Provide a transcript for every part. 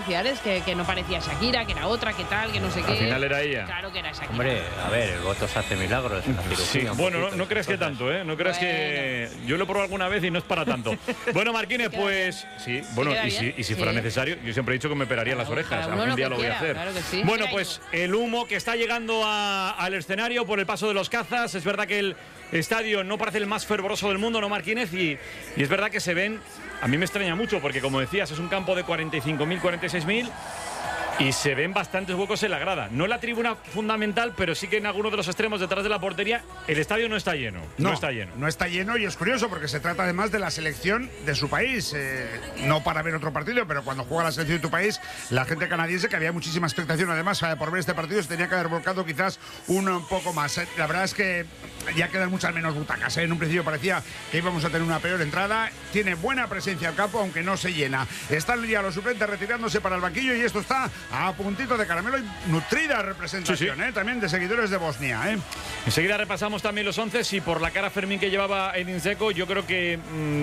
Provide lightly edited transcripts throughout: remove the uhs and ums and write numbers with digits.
sociales que no parecía Shakira, que era otra, que tal, que no sé qué. Al final era ella. Claro que era Shakira. Hombre, a ver, el voto hace milagros en la cirugía. Sí, bueno, no crees que tanto, ¿eh? No crees que... Yo lo he probado alguna vez y no es para tanto. Bueno, Marquínez, pues... Sí, bueno, y si fuera necesario, yo siempre he dicho que me operaría las orejas. Algún día lo voy a hacer. Claro que sí. Bueno, pues el humo que está llegando al escenario por el paso de los cazas. Es verdad que el estadio no parece el más fervoroso del mundo, ¿no, Marquínez? Y es verdad que se ven... A mí me extraña mucho porque, como decías, es un campo de 45.000, 46.000 y se ven bastantes huecos en la grada. No en la tribuna fundamental, pero sí que en algunos de los extremos detrás de la portería el estadio no está lleno. No está lleno. No está lleno y es curioso porque se trata además de la selección de su país. No para ver otro partido, pero cuando juega la selección de tu país, la gente canadiense, que había muchísima expectación además por ver este partido, se tenía que haber volcado quizás un poco más. La verdad es que ya quedan muchas menos butacas. En un principio parecía que íbamos a tener una peor entrada. Tiene buena presencia el campo, aunque no se llena. Están ya los suplentes retirándose para el banquillo y esto está a puntito de caramelo y nutrida representación, sí. También de seguidores de Bosnia. Enseguida repasamos también los 11 y por la cara Fermín que llevaba Edin Dzeko, yo creo que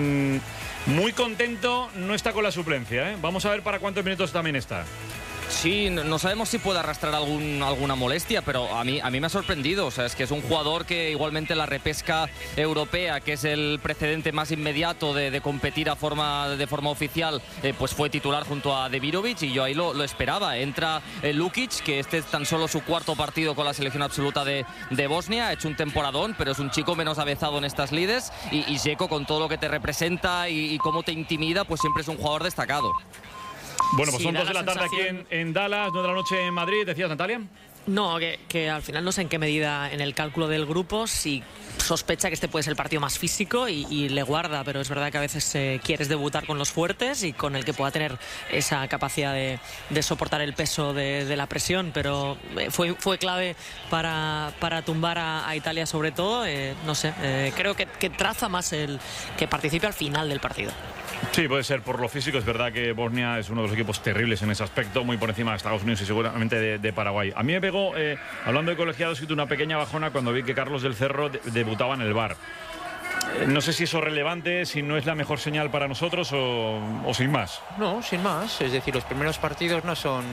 muy contento no está con la suplencia. Vamos a ver para cuántos minutos también está. Sí, no sabemos si puede arrastrar alguna molestia, pero a mí me ha sorprendido. O sea, es que es un jugador que igualmente la repesca europea, que es el precedente más inmediato de competir de forma oficial, pues fue titular junto a Demirovic y yo ahí lo esperaba. Entra Lukic, que este es tan solo su cuarto partido con la selección absoluta de Bosnia, ha hecho un temporadón, pero es un chico menos avezado en estas lides y Dzeko, con todo lo que te representa y cómo te intimida, pues siempre es un jugador destacado. Bueno, pues sí, son 2 de la tarde aquí en Dallas, 9 de la noche en Madrid. ¿Decías, Natalia? No, que al final no sé en qué medida en el cálculo del grupo si sospecha que este puede ser el partido más físico y le guarda, pero es verdad que a veces quieres debutar con los fuertes y con el que pueda tener esa capacidad de soportar el peso de la presión, pero fue clave para tumbar a Italia sobre todo. No sé, creo que traza más que participe al final del partido. Sí, puede ser por lo físico. Es verdad que Bosnia es uno de los equipos terribles en ese aspecto, muy por encima de Estados Unidos y seguramente de Paraguay. A mí me pegó, hablando de colegiados, una pequeña bajona cuando vi que Carlos del Cerro debutaba en el Bar. No sé si eso es relevante, si no es la mejor señal para nosotros o sin más. No, sin más. Es decir, los primeros partidos no son...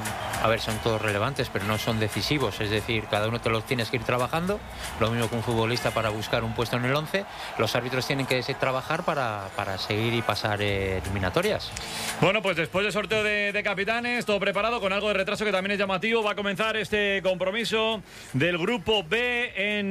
A ver, son todos relevantes, pero no son decisivos. Es decir, cada uno te los tienes que ir trabajando. Lo mismo que un futbolista para buscar un puesto en el 11. Los árbitros tienen que trabajar para seguir y pasar eliminatorias. Bueno, pues después del sorteo de capitanes, todo preparado, con algo de retraso que también es llamativo. Va a comenzar este compromiso del Grupo B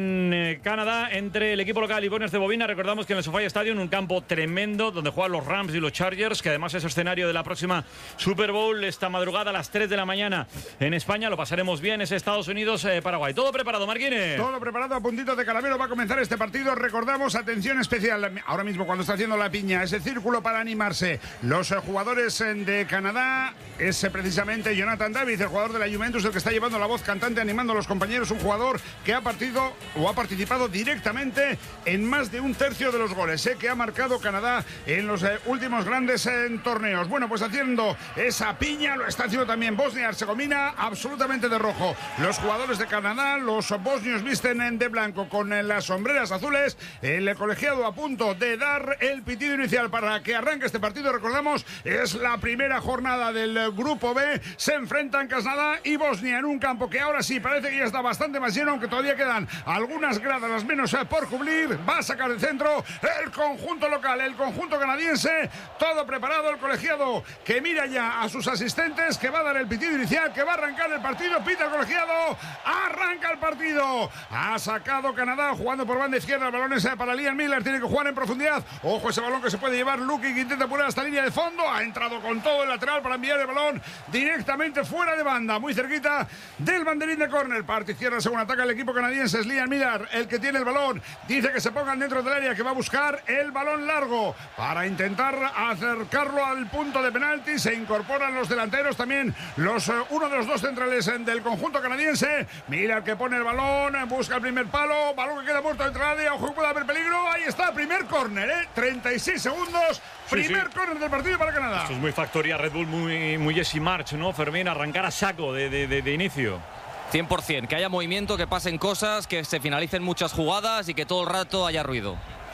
en Canadá entre el equipo local y Bosnia-Herzegovina. Recordamos que en el SoFi Stadium, un campo tremendo donde juegan los Rams y los Chargers, que además es escenario de la próxima Super Bowl esta madrugada a las 3 de la mañana en España. Lo pasaremos bien, es Estados Unidos, Paraguay. ¿Todo preparado, Marquínez? Todo preparado, a puntito de caramelo. Va a comenzar este partido. Recordamos, atención especial, ahora mismo cuando está haciendo la piña, ese círculo para animarse. Los jugadores de Canadá es precisamente Jonathan David, el jugador de la Juventus, el que está llevando la voz cantante, animando a los compañeros. Un jugador que ha participado directamente en más de un tercio de los goles que ha marcado Canadá en los últimos grandes torneos. Bueno, pues haciendo esa piña lo está haciendo también Bosnia-Herzegovina, absolutamente de rojo. Los jugadores de Canadá, los bosnios, visten de blanco con las sombreras azules. El colegiado a punto de dar el pitido inicial para que arranque este partido. Recordamos, es la primera jornada del Grupo B. Se enfrentan Canadá y Bosnia en un campo que ahora sí parece que ya está bastante más lleno, aunque todavía quedan algunas gradas, las menos por cubrir. Va a sacar el centro el conjunto local, el conjunto canadiense, todo preparado. El colegiado que mira ya a sus asistentes, que va a dar el pitido inicial, que va a arrancar el partido. Pita el colegiado, arranca el partido. Ha sacado Canadá jugando por banda izquierda. El balón es para Liam Miller, tiene que jugar en profundidad. Ojo ese balón que se puede llevar Lukic, que intenta apurar hasta línea de fondo. Ha entrado con todo el lateral para enviar el balón directamente fuera de banda, muy cerquita del banderín de córner. Parte izquierda según ataca el equipo canadiense. Es Liam Miller el que tiene el balón. Dice que se pongan dentro del área, que va a buscar el balón largo para intentar acercarlo al punto de penalti. Se incorporan los delanteros también, uno de los dos centrales del conjunto canadiense. Mira el que pone el balón, busca el primer palo, balón que queda muerto dentro del área. Ojo, puede haber peligro. Ahí está, primer córner, 36 segundos. Primer córner del partido para Canadá. Esto es muy factoría Red Bull, muy Jesse March, ¿no, Fermín? Arrancar a saco de inicio. 100%, que haya movimiento, que pasen cosas, que se finalicen muchas jugadas y que todo el rato haya ruido.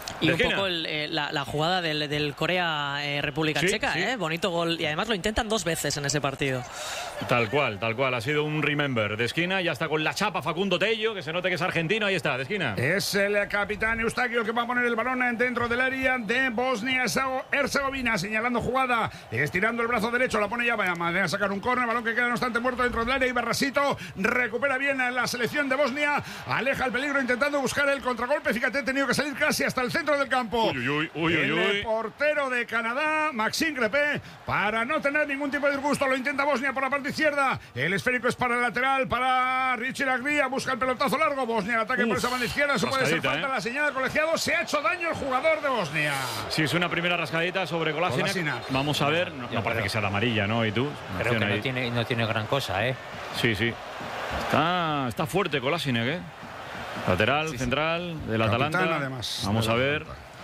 Y un poco la jugada del Corea-República Checa, sí. Bonito gol. Y además lo intentan 2 veces en ese partido. Tal cual. Ha sido un remember de esquina. Ya está con la chapa Facundo Tello, que se note que es argentino. Ahí está, de esquina. Es el capitán Eustaquio el que va a poner el balón dentro del área de Bosnia-Herzegovina. Señalando jugada, estirando el brazo derecho. La pone ya, va a sacar un córner. Balón que queda no obstante muerto dentro del área. Y Barrasito recupera bien la selección de Bosnia. Aleja el peligro intentando buscar el contragolpe. Fíjate, ha tenido que salir casi hasta el centro del campo. El portero de Canadá, Maxime Crepé, para no tener ningún tipo de disgusto, lo intenta Bosnia por la parte izquierda. El esférico es para el lateral, para Richie Lagría, busca el pelotazo largo. Bosnia el ataque por esa banda izquierda. Eso puede ser falta. La señal del colegiado. Se ha hecho daño el jugador de Bosnia. Sí, es una primera rascadita sobre Kolasinac. Vamos a ver. No parece que sea la amarilla, ¿no? ¿Y tú? Creo que no tiene gran cosa, ¿eh? Sí. Está fuerte Kolasinac, ¿eh? Lateral, central, del Atalanta. Además, vamos a ver.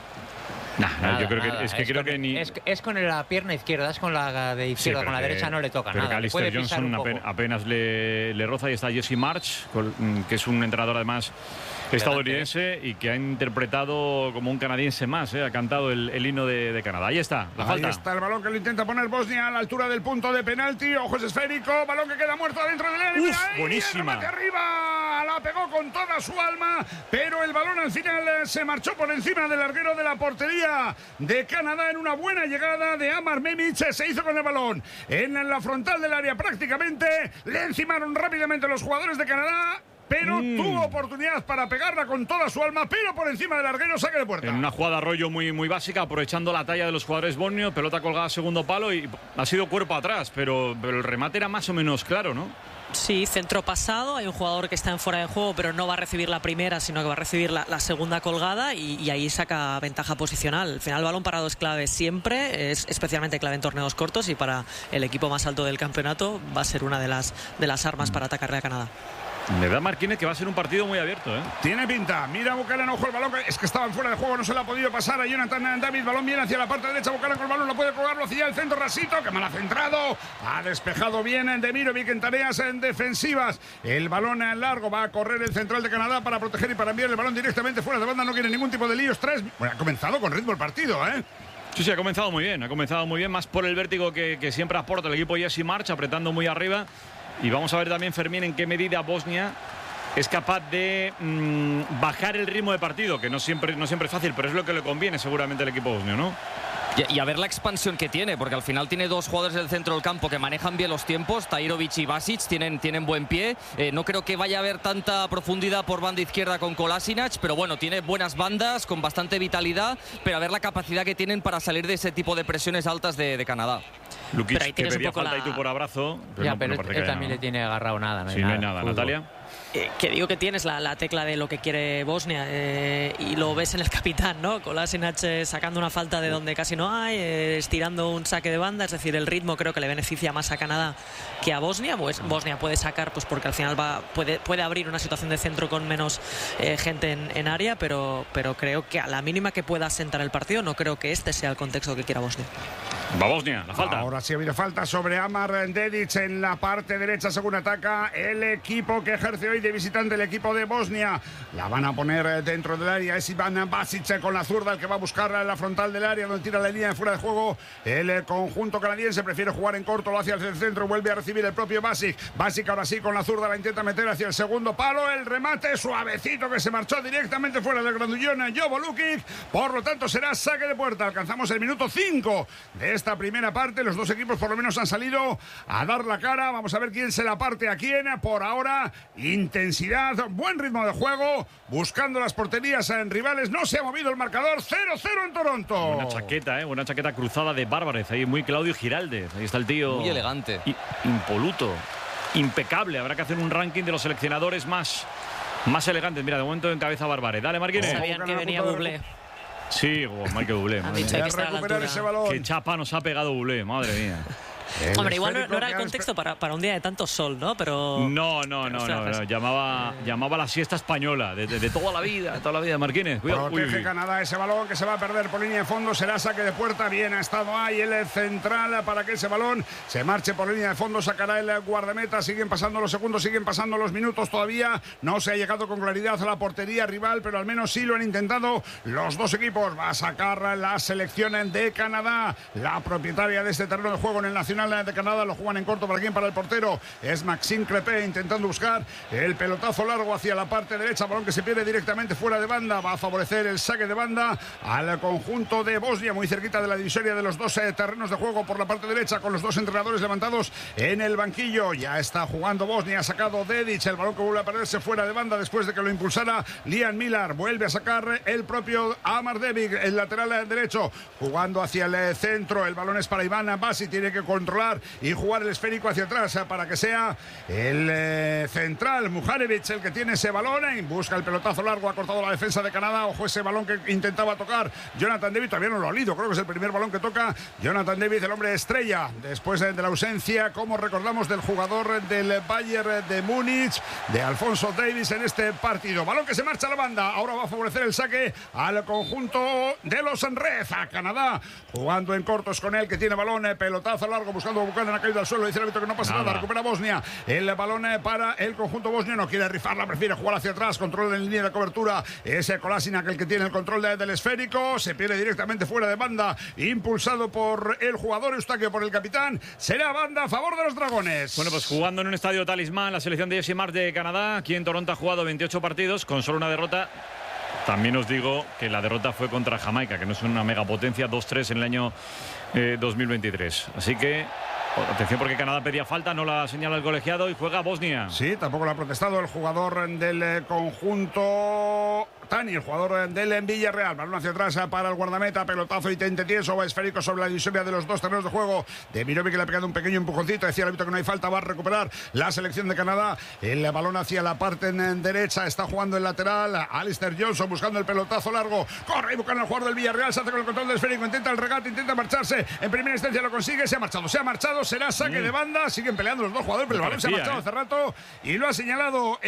Yo creo que ni. Es con la pierna izquierda, es con la de izquierda, con la derecha no le toca nada. Pero Alistair Johnson apenas le roza. Y está Jesse March, que es un entrenador además estadounidense y que ha interpretado como un canadiense más, ha cantado el himno de Canadá. Ahí está, la falta. Ahí está el balón que lo intenta poner Bosnia a la altura del punto de penalti. Ojos esférico, balón que queda muerto dentro del área. Buenísima. El remate arriba, la pegó con toda su alma, pero el balón al final se marchó por encima del larguero de la portería de Canadá en una buena llegada de Amar Memic. Se hizo con el balón en la frontal del área prácticamente. Le encimaron rápidamente los jugadores de Canadá, pero tuvo oportunidad para pegarla con toda su alma, pero por encima del larguero, saque de puerta. En una jugada rollo muy básica, aprovechando la talla de los jugadores bosnios, pelota colgada a segundo palo y ha sido cuerpo atrás, pero el remate era más o menos claro, ¿no? Sí, centro pasado, hay un jugador que está en fuera de juego, pero no va a recibir la primera, sino que va a recibir la segunda colgada y ahí saca ventaja posicional. Al final el balón parado es clave siempre, es especialmente clave en torneos cortos y para el equipo más alto del campeonato va a ser una de las armas para atacarle a Canadá. Me da Marquínez que va a ser un partido muy abierto, ¿eh? Tiene pinta. Mira Buchanan, ojo el balón. Es que estaban fuera de juego, no se le ha podido pasar a Jonathan David. Balón viene hacia la parte derecha. Buchanan con el balón, lo puede colgarlo hacia el centro. Rasito, que mal ha centrado. Ha despejado bien Demirovic en tareas defensivas. El balón largo. Va a correr el central de Canadá para proteger y para enviar el balón directamente fuera de banda. No quiere ningún tipo de líos. Bueno, ha comenzado con ritmo el partido, ¿eh? Sí, ha comenzado muy bien, más por el vértigo que siempre aporta el equipo Jesse March, apretando muy arriba. Y vamos a ver también, Fermín, en qué medida Bosnia es capaz de bajar el ritmo de partido, que no siempre es fácil, pero es lo que le conviene seguramente al equipo bosnio, ¿no? Y a ver la expansión que tiene, porque al final tiene 2 jugadores del centro del campo que manejan bien los tiempos, Tahirovic y Basic, tienen buen pie. No creo que vaya a haber tanta profundidad por banda izquierda con Kolasinac, pero bueno, tiene buenas bandas, con bastante vitalidad, pero a ver la capacidad que tienen para salir de ese tipo de presiones altas de Canadá. Lukic, que pedía falta y tú por abrazo. Pero él también le tiene agarrado nada. No hay nada. Natalia. Que digo que tienes la tecla de lo que quiere Bosnia y lo ves en el capitán, ¿no? Kolasinac sacando una falta de donde casi no hay, estirando un saque de banda, es decir, el ritmo creo que le beneficia más a Canadá que a Bosnia. Pues Bosnia puede sacar, pues porque al final puede abrir una situación de centro con menos gente en área, pero creo que a la mínima que pueda asentar el partido, no creo que este sea el contexto que quiera Bosnia. Va Bosnia, la falta. Ahora sí ha habido falta sobre Amar Dedic en la parte derecha según ataca el equipo que ejerce hoy de visitante, el equipo de Bosnia. La van a poner dentro del área. Es Iván Basic con la zurda, el que va a buscar la frontal del área donde tira la línea de fuera de juego. El conjunto canadiense prefiere jugar en corto, lo hace hacia el centro, vuelve a recibir el propio Basic. Basic ahora sí con la zurda la intenta meter hacia el segundo palo. El remate suavecito que se marchó directamente fuera del grandullón Jovo Lukic. Por lo tanto será saque de puerta. Alcanzamos el minuto 5 de esta primera parte. Los dos equipos por lo menos han salido a dar la cara. Vamos a ver quién se la parte a quién. Por ahora, intensidad, buen ritmo de juego, buscando las porterías en rivales. No se ha movido el marcador. 0-0 en Toronto. Buena chaqueta cruzada de Bárbarez. Ahí muy Claudio Giraldez. Ahí está el tío. Muy elegante. Impoluto. Impecable. Habrá que hacer un ranking de los seleccionadores más elegantes. Mira, de momento encabeza Bárbarez. Dale, Marquínez. Sabían que venía Bublé. Sí, Michael Bublé. Han dicho que está a la altura. Ese balón. Qué chapa nos ha pegado Bublé, madre mía. Hombre, igual no era el contexto para un día de tanto sol, ¿no? Pero No. Llamaba la siesta española de toda la vida, Marquines. Cuidado. Protege Canadá ese balón que se va a perder por línea de fondo. Será saque de puerta. Bien ha estado ahí el central para que ese balón se marche por línea de fondo. Sacará el guardameta. Siguen pasando los segundos, siguen pasando los minutos todavía. No se ha llegado con claridad a la portería rival, pero al menos sí lo han intentado los dos equipos. Va a sacar la selección de Canadá. La propietaria de este terreno de juego en el Nacional de Canadá. Lo juegan en corto. ¿Para quién? Para el portero. Es Maxime Crepé intentando buscar el pelotazo largo hacia la parte derecha. Balón que se pierde directamente fuera de banda. Va a favorecer el saque de banda al conjunto de Bosnia, muy cerquita de la divisoria de los dos terrenos de juego por la parte derecha, con los dos entrenadores levantados en el banquillo. Ya está jugando Bosnia. Ha sacado Dedic. El balón que vuelve a perderse fuera de banda después de que lo impulsara Liam Millar. Vuelve a sacar el propio Amar Devic, el lateral derecho, jugando hacia el centro. El balón es para Iván Basi. Tiene que controlar y jugar el esférico hacia atrás para que sea el central Muharevic el que tiene ese balón. Busca el pelotazo largo. Ha cortado la defensa de Canadá. Ojo ese balón que intentaba tocar Jonathan David. Todavía no lo ha olido. Creo que es el primer balón que toca Jonathan David, el hombre estrella, después de la ausencia, como recordamos, del jugador del Bayern de Múnich, de Alphonso Davies en este partido. Balón que se marcha a la banda. Ahora va a favorecer el saque al conjunto de los Red. A Canadá jugando en cortos con él, que tiene balón, pelotazo largo, buscando a Buchanan, ha caído al suelo. Dice el árbitro que no pasa nada. Recupera Bosnia. El balón para el conjunto bosniano. Quiere rifarla, prefiere jugar hacia atrás. Control en línea de cobertura. Ese Kolasinac el que tiene el control del esférico. Se pierde directamente fuera de banda. Impulsado por el jugador Eustaquio, por el capitán. Será banda a favor de los dragones. Bueno, pues jugando en un estadio talismán, la selección de Jesse Marsh de Canadá. Aquí en Toronto ha jugado 28 partidos con solo una derrota. También os digo que la derrota fue contra Jamaica, que no es una megapotencia, 2-3 en el año 2023. Así que atención, porque Canadá pedía falta, no la señala el colegiado y juega Bosnia. Sí, tampoco lo ha protestado el jugador del conjunto Tani, el jugador del Villarreal. Balón hacia atrás para el guardameta, pelotazo y tente tieso, esférico sobre la divisoria de los dos terrenos de juego. De Mirovic, que le ha pegado un pequeño empujoncito. Decía el árbitro que no hay falta, va a recuperar la selección de Canadá. El balón hacia la parte en derecha, está jugando el lateral Alistair Johnson buscando el pelotazo largo. Corre y busca al jugador del Villarreal, se hace con el control del esférico, intenta el regate, intenta marcharse. En primera instancia lo consigue, se ha marchado, será saque de banda. Siguen peleando los dos jugadores, pero el balón se ha marchado hace rato y lo ha señalado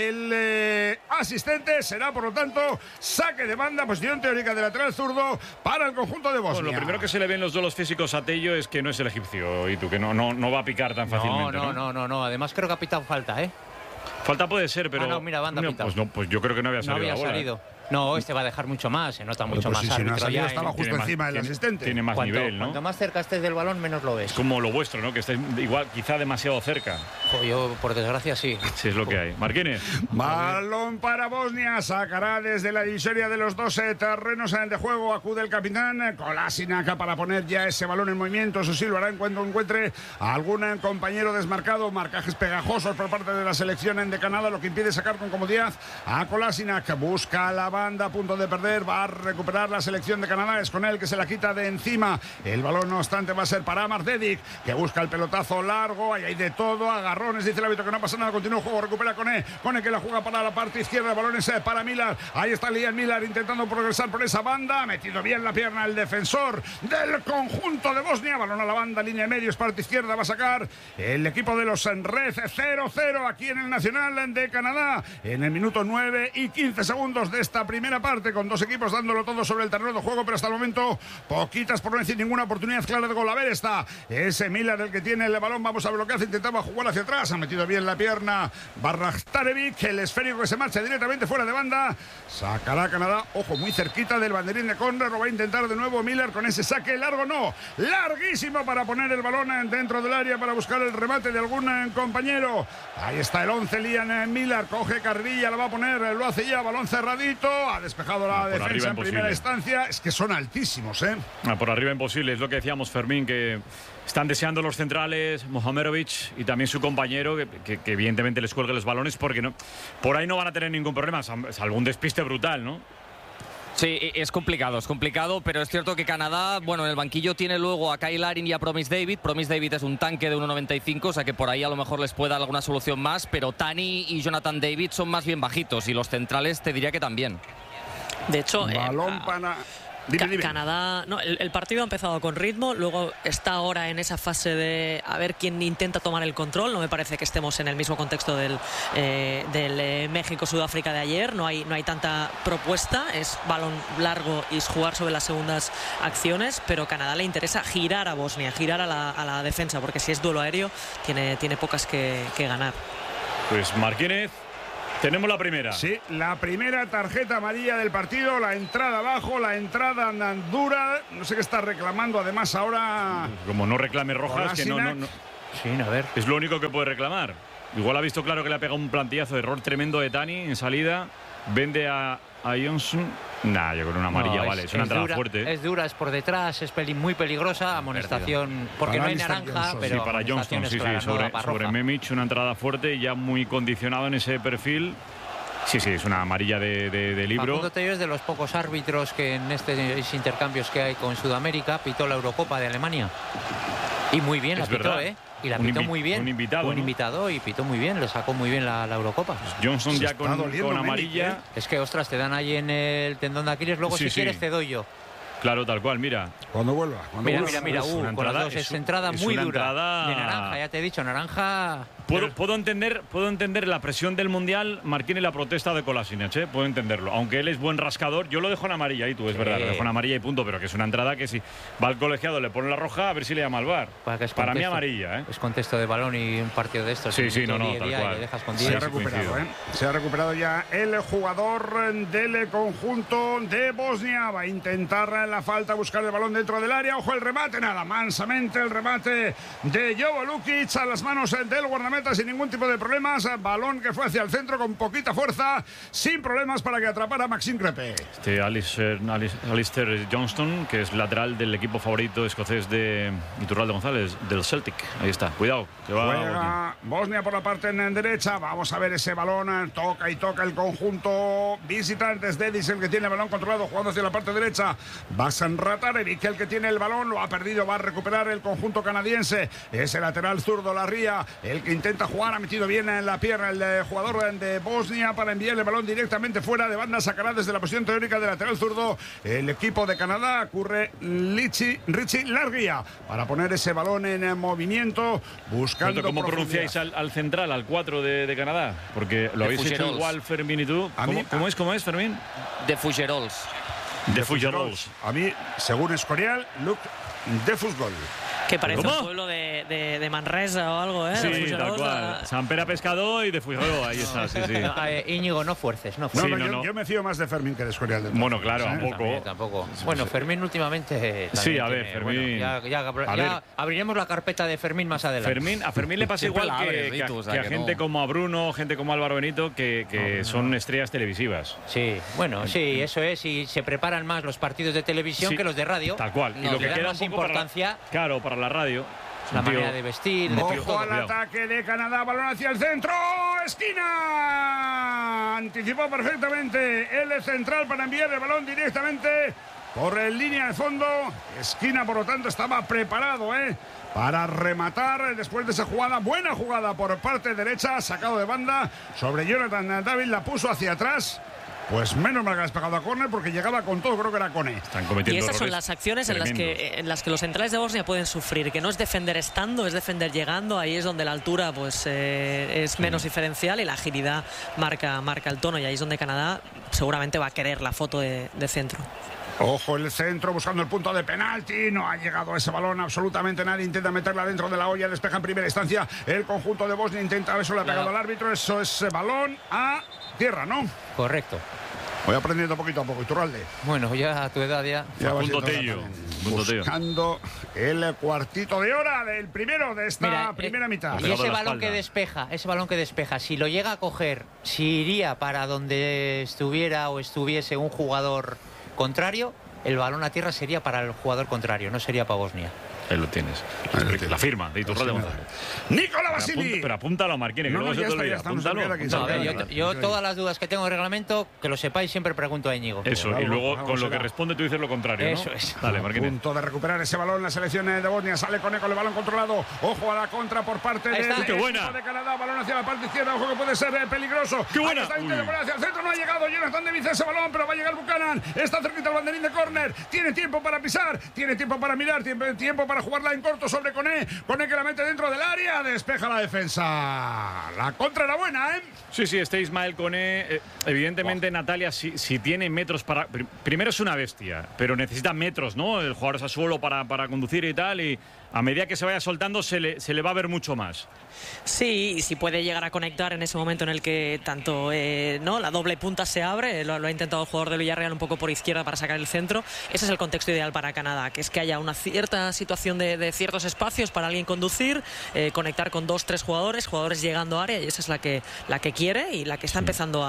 el asistente. Será, por lo tanto, saque de banda, posición teórica de lateral zurdo para el conjunto de Bosnia. Bueno, lo primero que se le ven los duelos físicos a Tello es que no es el egipcio, y tú, que no va a picar tan fácilmente. No. Además creo que ha pitado falta, ¿eh? Falta puede ser, pero... no, mira, banda pitado. Pues yo creo que no había salido. No había salido. No, este va a dejar mucho más, se nota mucho más. Si no ha salido, ya, estaba justo encima del asistente. Tiene más nivel, ¿no? Cuanto más cerca estés del balón, menos lo ves. Es como lo vuestro, ¿no? Que estáis igual, quizá demasiado cerca. Yo, por desgracia, sí. Sí, es lo que hay. Marquines. Balón para Bosnia. Sacará desde la divisoria de los dos terrenos de juego. Acude el capitán Kolasinac para poner ya ese balón en movimiento. Eso sí, lo hará en cuanto encuentre a algún compañero desmarcado. Marcajes pegajosos por parte de la selección de Canadá, lo que impide sacar con comodidad a Kolasinac. Busca la banda, a punto de perder. Va a recuperar la selección de Canadá. Es con él que se la quita de encima. El balón, no obstante, va a ser para Amar Dedic, que busca el pelotazo largo. Ahí hay de todo. Agarrones, dice el árbitro que no pasa nada. Continúa el juego. Recupera con él que la juega para la parte izquierda. El balón es para Millar. Ahí está Liam Millar intentando progresar por esa banda. Ha metido bien la pierna el defensor del conjunto de Bosnia. Balón a la banda, línea de medios, parte izquierda. Va a sacar el equipo de los Red. 0-0 aquí en el Nacional de Canadá. En el minuto 9 y 15 segundos de esta primera parte, con dos equipos dándolo todo sobre el terreno de juego, pero hasta el momento poquitas, por no decir ninguna oportunidad clara de gol. A ver, está ese Millar el que tiene el balón. Vamos a ver lo que hace. Intentaba jugar hacia atrás. Ha metido bien la pierna Barrachtarevic. El esférico que se marcha directamente fuera de banda. Sacará Canadá. Ojo, muy cerquita del banderín de córner. Lo va a intentar de nuevo Millar con ese saque largo. No, larguísimo para poner el balón dentro del área para buscar el remate de algún compañero. Ahí está el 11, Liam Millar. Coge carrilla, la va a poner. Lo hace ya. Balón cerradito. Ha despejado la defensa en primera instancia. Es que son altísimos, ¿eh? Por arriba imposible. Es lo que decíamos, Fermín, que están deseando los centrales, Mohamerovic y también su compañero, que evidentemente les cuelgue los balones, porque no, por ahí no van a tener ningún problema, salvo un despiste brutal, ¿no? Sí, es complicado, pero es cierto que Canadá, bueno, en el banquillo tiene luego a Kyle Larin y a Promise David. Promise David es un tanque de 1,95, o sea que por ahí a lo mejor les puede dar alguna solución más, pero Tani y Jonathan David son más bien bajitos y los centrales te diría que también. De hecho, balón para... Dime. Canadá, no, el partido ha empezado con ritmo, luego está ahora en esa fase de a ver quién intenta tomar el control. No me parece que estemos en el mismo contexto del México-Sudáfrica de ayer. No hay tanta propuesta, es balón largo y es jugar sobre las segundas acciones, pero Canadá le interesa girar a Bosnia, girar a la defensa, porque si es duelo aéreo tiene pocas que ganar. Pues Martínez, tenemos la primera. Sí, la primera tarjeta amarilla del partido, la entrada abajo, la entrada dura. No sé qué está reclamando además ahora. Como no reclame rojas, que no. Sí, a ver. Es lo único que puede reclamar. Igual ha visto claro que le ha pegado un plantillazo de error tremendo de Tani en salida. Vende a Johnson. Nah, yo con una amarilla vale. Es una entrada dura, fuerte. Es dura, es por detrás, es muy peligrosa. Amonestación, porque para no hay naranja, pero sí, para Johnston, sí, clara, sobre Memich, una entrada fuerte y ya muy condicionado en ese perfil. Sí, es una amarilla de libro. Facundo Tello es de los pocos árbitros que en estos intercambios que hay con Sudamérica pitó la Eurocopa de Alemania. Y muy bien la pitó, verdad. Y la pitó muy bien. Un invitado, y pitó muy bien, le sacó muy bien la Eurocopa. Johnson ya con amarilla. Memich, Es que, ostras, te dan ahí en el tendón de Aquiles, luego si quieres te doy yo. Claro, tal cual, mira. Cuando vuelva. Mira, con las dos es entrada muy dura. De naranja, ya te he dicho, naranja. Puedo entender la presión del Mundial, Marquín, y la protesta de Kolasinac, puedo entenderlo. Aunque él es buen rascador, yo lo dejo en amarilla, y tú, es verdad, lo dejo en amarilla y punto, pero que es una entrada que si va al colegiado, le pone la roja, a ver si le llama al VAR. Para mí amarilla, Es contexto de balón y un partido de estos. Sí, tal cual. Le dejas con 10. Se ha recuperado, Se ha recuperado ya el jugador del conjunto de Bosnia. Va a intentar la falta, buscar el balón dentro del área. Ojo el remate, nada, mansamente el remate de Jovo Lukic a las manos del guardameta sin ningún tipo de problemas. Balón que fue hacia el centro con poquita fuerza, sin problemas para que atrapara a Maxime Crépy. Alistair Johnston, que es lateral del equipo favorito escocés de Iturralde González, del Celtic. Ahí está, cuidado, que va. Juega Bosnia por la parte en derecha. Vamos a ver ese balón. Toca el conjunto visitantes. Dedis, el que tiene el balón controlado, jugando hacia la parte derecha. Basan Ratarevic, el que tiene el balón, lo ha perdido. Va a recuperar el conjunto canadiense. Ese lateral zurdo, Larría, el que intenta jugar. Ha metido bien en la pierna el jugador de Bosnia para enviar el balón directamente fuera de banda. Sacará desde la posición teórica de lateral zurdo el equipo de Canadá. Ocurre Richie Larguía para poner ese balón en movimiento, buscando. ¿Cómo pronunciáis al central, al 4 de Canadá? Porque lo habéis hecho igual, Fermín y tú. ¿Cómo es, Fermín? De Fougerols. De Fougerols. A mí, según Escorial, Luc de Fútbol. Que parece un pueblo de Manresa o algo, Sí, tal cual. San Pere Pescado y de Fujero, ahí está, sí. Íñigo, no fuerces. Yo me fío más de Fermín que de Escorial. Bueno, claro, tampoco. Bueno, Fermín últimamente. Sí, a ver, Fermín. Ya abriremos la carpeta de Fermín más adelante. A Fermín le pasa igual que a gente como a Bruno, gente como Álvaro Benito, que son estrellas televisivas. Sí, bueno, sí, eso es. Y se preparan más los partidos de televisión que los de radio. Tal cual. Y lo que queda más importancia. Para la radio. La manera de vestir. Ojo al ataque de Canadá, balón hacia el centro, esquina. Anticipó perfectamente el central para enviar el balón directamente por el línea de fondo. Esquina, por lo tanto, estaba preparado, para rematar después de esa jugada. Buena jugada por parte derecha, sacado de banda sobre Jonathan David, la puso hacia atrás. Pues menos mal que has pegado a córner, porque llegaba con todo, creo que era Cone. Y esas son las acciones en las que los centrales de Bosnia pueden sufrir, que no es defender estando, es defender llegando. Ahí es donde la altura es menos diferencial y la agilidad marca el tono, y ahí es donde Canadá seguramente va a querer la foto de centro. Ojo el centro, buscando el punto de penalti. No ha llegado ese balón absolutamente nadie. Intenta meterla dentro de la olla. Despeja en primera instancia el conjunto de Bosnia. Intenta, eso le ha pegado al árbitro. Eso es balón a tierra, ¿no? Correcto. Voy aprendiendo poquito a poco, Iturralde. Bueno, ya a tu edad ya punto Tello. Buscando el cuartito de hora del primero de esta primera mitad. Y ese balón que despeja, si lo llega a coger, si iría para donde estuviera o estuviese un jugador contrario, el balón a tierra sería para el jugador contrario, no sería para Bosnia. Ahí lo tienes. La firma de Iturralde González. Nicola Basili. Pero apúntalo, Marquines, que No, luego se te olvida. Apúntalo. No, a ver, yo todas las dudas que tengo de reglamento, que lo sepáis, siempre pregunto a Íñigo. Eso, y luego con lo que responde tú dices lo contrario, ¿no? Eso es. Dale, Marquines. Punto de recuperar ese balón la selección de Bosnia. Sale con el balón controlado. Ojo a la contra por parte del ¡Qué buena! equipo de Canadá. Balón hacia la parte izquierda. Ojo que puede ser peligroso. ¡Qué buena! Ahí está intento poner hacia el centro. No ha llegado Jonathan David ese balón, pero va a llegar Buchanan. Está cerquita el banderín de córner. Tiene tiempo para pisar. Tiene tiempo para mirar. Tiempo para jugarla en corto sobre Koné. Koné que la mete dentro del área. Despeja la defensa. La contra era buena, ¿eh? Sí, este Ismael Koné, evidentemente Natalia, si tiene metros para... Primero es una bestia, pero necesita metros, ¿no? El jugador es a suelo para conducir y tal, y a medida que se vaya soltando se le va a ver mucho más. Sí, y si puede llegar a conectar en ese momento en el que tanto ¿no? la doble punta se abre, lo ha intentado el jugador de Villarreal un poco por izquierda para sacar el centro. Ese es el contexto ideal para Canadá, que es que haya una cierta situación de ciertos espacios para alguien conducir, conectar con 2-3 jugadores llegando a área, y esa es la que quiere y la que está empezando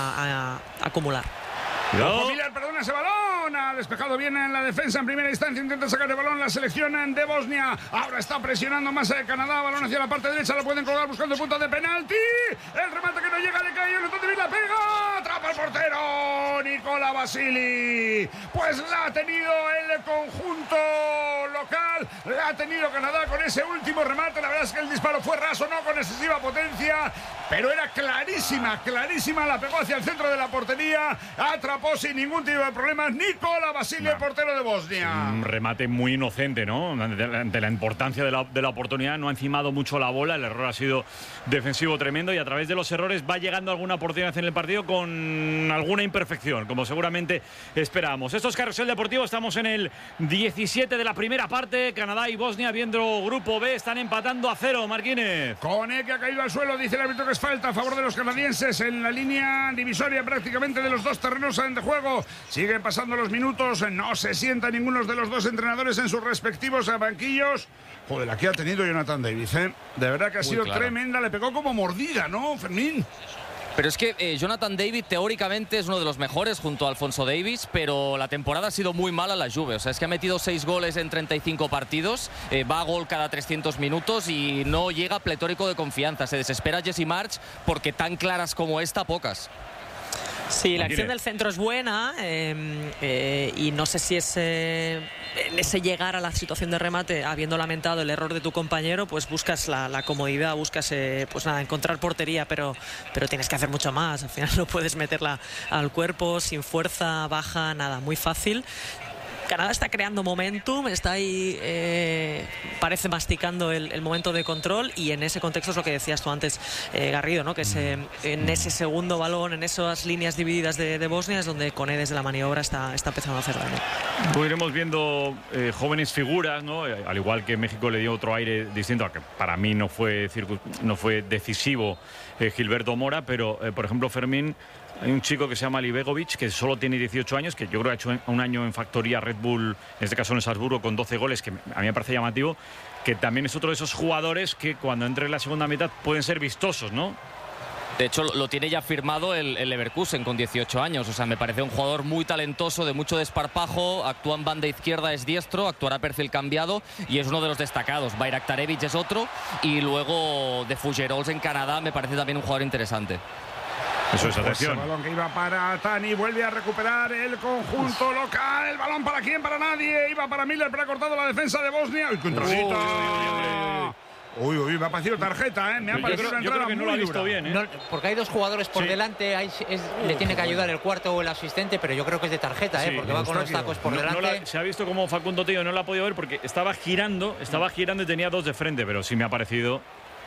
a acumular. No. Miller, perdona ese balón. Ha despejado bien en la defensa en primera instancia. Intenta sacar el balón la selección de Bosnia. Ahora está presionando más Canadá. Balón hacia la parte derecha. Lo pueden colgar buscando el punto de penalti. El remate que no llega. Le cae. Entonces la pega. Atrapa el portero. Nicola Basili. Pues la ha tenido el conjunto local. La ha tenido Canadá con ese último remate. La verdad es que el disparo fue raso, no con excesiva potencia, pero era clarísima. La pegó hacia el centro de la portería. Atrapó sin ningún tipo de problemas Nicola Basili, el portero de Bosnia. Un remate muy inocente, ¿no? Ante la importancia de la oportunidad, no ha encimado mucho la bola. El error ha sido defensivo tremendo y a través de los errores va llegando alguna oportunidad en el partido con alguna imperfección, como seguramente esperábamos. Esto es Carrusel Deportivo, estamos en el 17 de la primera parte. Canadá y Bosnia, viendo Grupo B, están empatando a 0, Marquines. Koné que ha caído al suelo, dice el árbitro que es falta a favor de los canadienses en la línea divisoria prácticamente de los dos terrenos de juego. Siguen pasando los minutos, no se sienta ninguno de los dos entrenadores en sus respectivos banquillos. Joder, la que ha tenido Jonathan David, ¿eh? De verdad que ha sido tremenda, le pegó como mordida, ¿no, Fermín? Pero es que Jonathan David teóricamente es uno de los mejores junto a Alfonso Davies, pero la temporada ha sido muy mala la Juve. O sea, es que ha metido 6 goles en 35 partidos, va a gol cada 300 minutos y no llega pletórico de confianza. Se desespera Jesse March porque tan claras como esta, pocas. Sí, la acción del centro es buena y no sé si es en ese llegar a la situación de remate, habiendo lamentado el error de tu compañero, pues buscas la comodidad, buscas pues nada, encontrar portería, pero tienes que hacer mucho más. Al final no puedes meterla al cuerpo, sin fuerza, baja, nada, muy fácil. Canadá está creando momentum, está ahí, parece masticando el momento de control, y en ese contexto es lo que decías tú antes, Garrido, ¿no? Que en ese segundo balón, en esas líneas divididas de Bosnia es donde Koné desde la maniobra está empezando a hacer daño. Pues iremos viendo jóvenes figuras, ¿no? Al igual que México le dio otro aire distinto, a que para mí no fue decisivo Gilberto Mora, pero por ejemplo Fermín, hay un chico que se llama Libegovic, que solo tiene 18 años, que yo creo que ha hecho un año en factoría Red Bull, en este caso en Salzburgo, con 12 goles, que a mí me parece llamativo, que también es otro de esos jugadores que cuando entre en la segunda mitad pueden ser vistosos, ¿no? De hecho, lo tiene ya firmado el Leverkusen con 18 años. O sea, me parece un jugador muy talentoso, de mucho desparpajo. Actúa en banda izquierda, es diestro, actuará perfil cambiado y es uno de los destacados. Bayraktarevich es otro. Y luego de Fougerols en Canadá me parece también un jugador interesante. Eso es, atención. El balón que iba para Tani, vuelve a recuperar el conjunto local. El balón para quién, para nadie. Iba para Miller, pero ha cortado la defensa de Bosnia. ¡Uy, contrasita! Uy, me ha parecido tarjeta, ¿eh? Me ha parecido una entrada que no lo ha visto bien, ¿eh? No, porque hay dos jugadores por delante, le tiene que ayudar el cuarto o el asistente, pero yo creo que es de tarjeta, porque va con los tacos por delante. Se ha visto como Facundo Tello no la ha podido ver porque estaba girando y tenía dos de frente, pero sí me ha parecido.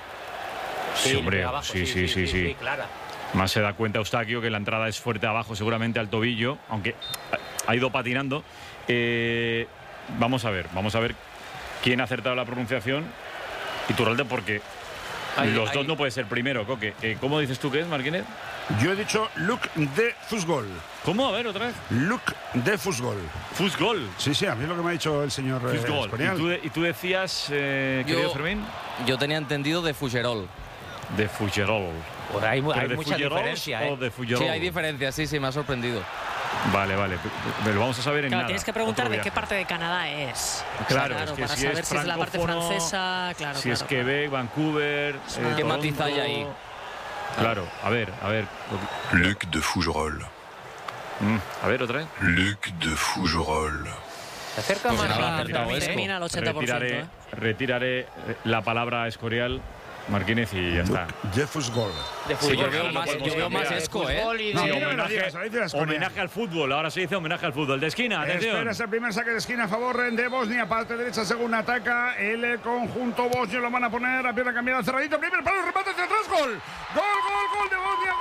Sí, hombre, abajo, sí. Clara. Más se da cuenta Eustaquio que la entrada es fuerte abajo, seguramente al tobillo, aunque ha ido patinando. Vamos a ver quién ha acertado la pronunciación. Iturralde, porque los dos no puede ser primero, Coque. ¿Cómo dices tú que es, Marquínez? Yo he dicho Luc de Fusgol. ¿Cómo? A ver, otra vez. Luc de Fusgol. Fusgol. Sí, a mí es lo que me ha dicho el señor Fusgol. ¿Y tú decías, querido Fermín? Yo tenía entendido de Fougerol. De Fougerol. Hay mucha diferencia, ¿O de Fougerol? Sí, hay diferencias, sí, me ha sorprendido. Vale. Lo vamos a saber en Claro, nada. tienes que preguntar Otro de qué viaje. parte de Canadá es. Claro, Claro, es que para si saber es si es la parte francófono, francesa. Claro, si es claro. Quebec, Vancouver. ¿Qué matiz hay ahí? Claro, a ver. Luc de Fougerolles. A ver, otra vez. Luc de Fougerolles. Se acerca Pues más. nada, a- acertado, Fermín, Esco. Fermín al 80%. Retiraré la palabra Escorial, Martínez, y ya está. Jeffus Gol. de Sí, fútbol. yo veo no más, podemos yo veo más cambiar. Esco, ¿eh? Fútbol y No, de- mira, homenaje, homenaje al fútbol. Ahora se dice homenaje al fútbol. De esquina, atención. Espera ese primer saque de esquina a favor de Bosnia, parte derecha según ataca el conjunto bosnio, lo van a poner a pierna cambiada cerradito, primer palo, remate hacia atrás, gol de Bosnia,